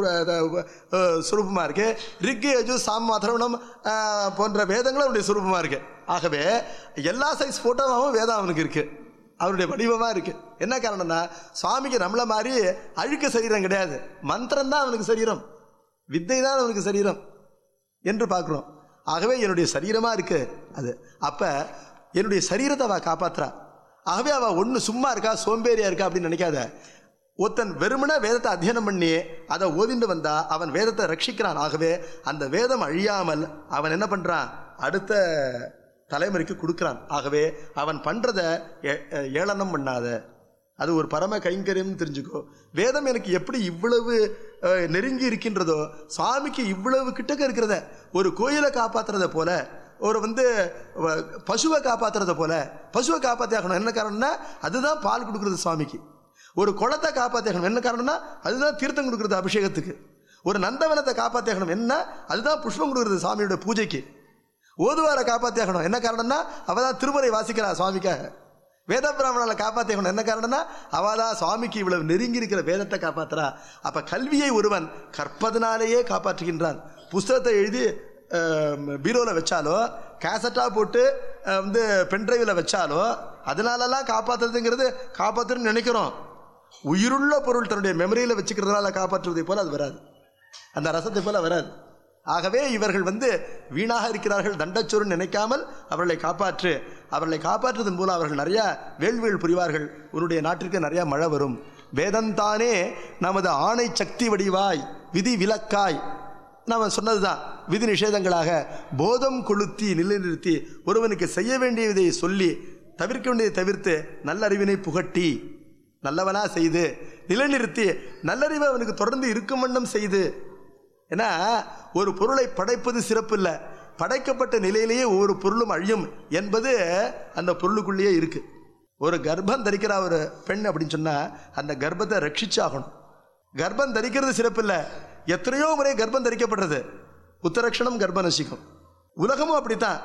சுரூபமாக இருக்கு. ரிக்கு யஜு சாம் அதர்வணம் போன்ற வேதங்களும் அவனுடைய சுரூபமாக இருக்கு. ஆகவே எல்லா சைஸ் ஃபோட்டோவாகவும் வேதம் அவனுக்கு இருக்கு, அவருடைய வடிவமாக இருக்கு. என்ன காரணம்னா, சுவாமிக்கு நம்மளை மாதிரி அழுக்க சரீரம் கிடையாது, மந்திரம் தான் அவனுக்கு சரீரம், வித்தை தான் அவனுக்கு சரீரம் என்று பார்க்குறோம். ஆகவே என்னுடைய சரீரமாக இருக்கு அது. அப்போ என்னுடைய சரீரத்தை அவள் காப்பாற்றுறா. ஆகவே அவள் ஒன்று சும்மா இருக்கா, சோம்பேறியா இருக்கா அப்படின்னு நினைக்காத. ஒருத்தன் வெறுமனே வேதத்தை அத்தியனம் பண்ணி அதை ஓதிண்டு வந்தா அவன் வேதத்தை ரட்சிக்கிறான். ஆகவே அந்த வேதம் அழியாமல் அவன் என்ன பண்ணுறான், அடுத்த தலைமுறைக்கு கொடுக்குறான். ஆகவே அவன் பண்ணுறதை ஏளனம் பண்ணாத, அது ஒரு பரம கைங்கரியம்னு தெரிஞ்சுக்கோ. வேதம் எனக்கு எப்படி இவ்வளவு நெருங்கி இருக்கின்றதோ, சுவாமிக்கு இவ்வளவு கிட்டக்க இருக்கிறத, ஒரு கோயிலை காப்பாற்றுறத போல, ஒரு பசுவை காப்பாற்றுறத போல, பசுவை காப்பாற்றியாகணும். என்ன காரணம்னா அதுதான் பால் கொடுக்குறது சுவாமிக்கு. ஒரு குளத்தை காப்பாற்றியாகணும். என்ன காரணம்னா அதுதான் தீர்த்தம் கொடுக்குறது அபிஷேகத்துக்கு. ஒரு நந்தவனத்தை காப்பாற்றியாகணும். என்ன, அதுதான் புஷ்பம் கொடுக்குறது சாமியோட பூஜைக்கு. ஓதுவாரை காப்பாற்றியாகணும். என்ன காரணம்னா அவள் தான் திருமுறை வாசிக்கிறா சுவாமிக்காக. வேத பிராமணால காப்பாற்றியாகணும். என்ன காரணம்னா அவள் தான் சுவாமிக்கு இவ்வளவு நெருங்கி இருக்கிற வேதத்தை காப்பாற்றுறா. அப்போ கல்வியை ஒருவன் கற்பதனாலேயே காப்பாற்றுகின்றான். புஸ்தகத்தை எழுதி பீரோவில் வச்சாலோ, கேசட்டாக போட்டு பென்ட்ரைவில் வச்சாலோ அதனாலலாம் காப்பாற்றுறதுங்கிறது காப்பாற்றுன்னு நினைக்கிறோம். உயிருள்ள பொருள் தன்னுடைய மெமரியில் வச்சுக்கிறதுனால காப்பாற்றுவதை போல் அது வராது, அந்த ரசத்தை போல் வராது. ஆகவே இவர்கள் வீணாக இருக்கிறார்கள், தண்டச்சோறுன்னு நினைக்காமல் அவர்களை காப்பாற்று. அவர்களை காப்பாற்றுவதன் மூலம் அவர்கள் நிறையா வேள்விகள் புரிவார்கள். உன்னுடைய நாட்டிற்கு நிறையா மழை வரும். வேதந்தானே நமது ஆணை சக்தி வடிவாய் விதி விலக்காய், நாம் சொன்னது தான், விதி நிஷேதங்களாக போதம் கொளுத்தி நிலைநிறுத்தி ஒருவனுக்கு செய்ய வேண்டியதை சொல்லி தவிர்க்க வேண்டியதை தவிர்த்து நல்லறிவினை புகட்டி நல்லவனா செய்து நிலைநிறுத்தி நல்லறிவை அவனுக்கு தொடர்ந்து இருக்கும் வண்ணம் செய்து. ஏன்னா ஒரு பொருளை படைப்பது சிறப்பு இல்லை, படைக்கப்பட்ட நிலையிலேயே ஒவ்வொரு பொருளும் அழியும் என்பது அந்த பொருளுக்குள்ளேயே இருக்கு. ஒரு கர்ப்பம் தரிக்கிற ஒரு பெண் அப்படின்னு சொன்னால் அந்த கர்ப்பத்தை ரட்சிச்சாகணும். கர்ப்பம் தரிக்கிறது சிறப்பு இல்லை, எத்தனையோ முறை கர்ப்பம் தரிக்கப்படுறது. உத்தரக்ஷணம் கர்ப்ப நசிக்கும். உலகமும் அப்படித்தான்.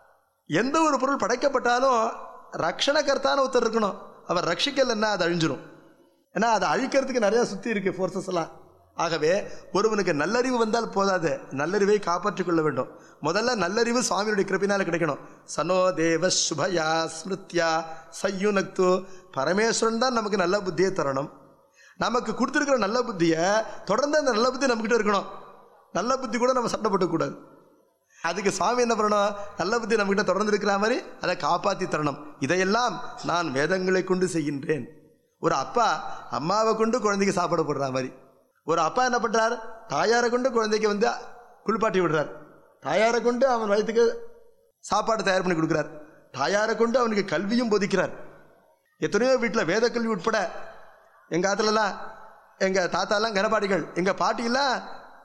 எந்த ஒரு பொருள் படைக்கப்பட்டாலும் ரக்ஷணகர்த்தான ஒருத்தர் இருக்கணும். அவர் ரட்சிக்கலைன்னா அது அழிஞ்சிடும். ஏன்னா அதை அழிக்கிறதுக்கு நிறையா சுற்றி இருக்குது ஃபோர்ஸஸ் எல்லாம். ஆகவே ஒருவனுக்கு நல்லறிவு வந்தால் போதாது, நல்லறிவை காப்பாற்றிக் கொள்ள வேண்டும். முதல்ல நல்லறிவு சுவாமியுடைய கிருபையினால் கிடைக்கணும். சனோ தேவ சுபயா ஸ்மிருத்யா சையுனக்து, பரமேஸ்வரன் தான் நமக்கு நல்ல புத்தியை தரணும். நமக்கு கொடுத்துருக்கிற நல்ல புத்தியை தொடர்ந்து அந்த நல்ல புத்தி நம்மகிட்ட இருக்கணும். நல்ல புத்தி கூட நம்ம சண்டை போட்டக்கூடாது. அதுக்கு சுவாமி என்ன பண்ணணும், நல்ல புத்தி நம்மகிட்ட தொடர்ந்து இருக்கிற மாதிரி அதை காப்பாற்றி தரணும். இதையெல்லாம் நான் வேதங்களை கொண்டு செய்கின்றேன். ஒரு அப்பா அம்மாவை கொண்டு குழந்தைக்கு சாப்பாடு போடுற மாதிரி, ஒரு அப்பா என்ன பண்ணுறார், தாயாரை கொண்டு குழந்தைக்கு குளிப்பாட்டி விடுறார். தாயாரை கொண்டு அவன் வயிற்றுக்கு சாப்பாடு தயார் பண்ணி கொடுக்குறார். தாயாரை கொண்டு அவனுக்கு கல்வியும் போதிக்கிறார். எத்தனையோ வீட்டில் வேத கல்வி உட்பட. எங்கள் ஆற்றுலலாம் எங்கள் தாத்தாலாம் கனபாடிகள், எங்கள் பாட்டியெல்லாம்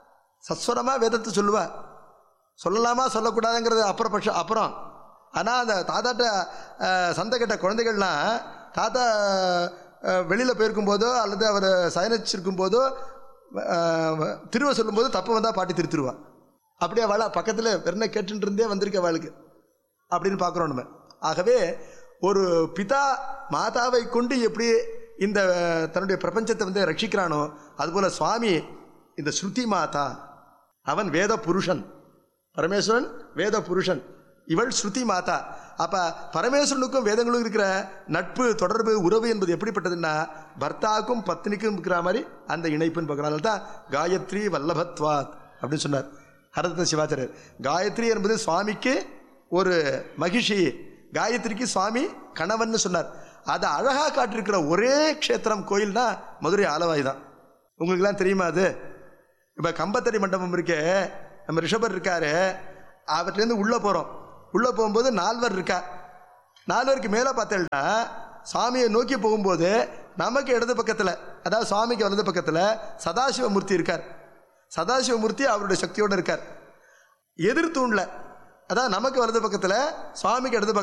சஸ்வரமாக வேதத்தை சொல்லுவா. சொல்லலாமா சொல்லக்கூடாதுங்கிறது அப்புறம். ஆனால் அந்த தாத்தாட்ட சந்தை கட்ட குழந்தைகள்லாம் தாத்தா வெளியில் போயிருக்கும் போதோ அல்லது அவர் சயனிச்சிருக்கும் போதோ திருவ சொல்லும்போது தப்பு வந்தால் பாட்டி திருத்திருவா. அப்படியே அவளை பக்கத்தில் வெறும் கேட்டுட்டு இருந்தே வந்திருக்க அவளுக்கு அப்படின்னு பார்க்குறோம் நம்ம. ஆகவே ஒரு பிதா மாதாவை கொண்டு எப்படி இந்த தன்னுடைய பிரபஞ்சத்தை ரட்சிக்கிறானோ அதுபோல் சுவாமி இந்த ஸ்ருதி மாதா, அவன் வேத புருஷன், பரமேஸ்வரன் வேத புருஷன், இவள் ஸ்ருதி மாதா. அப்போ பரமேஸ்வரனுக்கும் வேதங்களுக்கும் இருக்கிற நட்பு, தொடர்பு, உறவு என்பது எப்படிப்பட்டதுன்னா பர்த்தாவுக்கும் பத்னிக்கும் இருக்கிற மாதிரி அந்த இணைப்புன்னு பார்க்குறதுனால தான் காயத்ரி வல்லபத்வாத் அப்படின்னு சொன்னார் ஹரரத்ன சிவாச்சாரியர். காயத்ரி என்பது சுவாமிக்கு ஒரு மகிஷி, காயத்ரிக்கு சுவாமி கணவன் சொன்னார். அதை அழகாக காட்டிருக்கிற ஒரே க்ஷேத்திரம் கோயில்னா மதுரை ஆலவாய் தான். உங்களுக்குலாம் தெரியுமா அது? இப்போ கம்பத்தடி மண்டபம் இருக்கே, நம்ம ரிஷபர் இருக்காரு, அவர்லேருந்து உள்ளே போகிறோம். உள்ளே போகும்போது 4 இருக்கா. 4 மேலே பார்த்தேன்னா சாமியை நோக்கி போகும்போது நமக்கு இடது பக்கத்தில், அதாவது சுவாமிக்கு வலது பக்கத்தில் சதாசிவமூர்த்தி இருக்கார். சதாசிவமூர்த்தி அவருடைய சக்தியோடு இருக்கார். எதிர் தூணில், அதாவது நமக்கு வலது பக்கத்தில் சுவாமிக்கு இடது பக்கத்தில்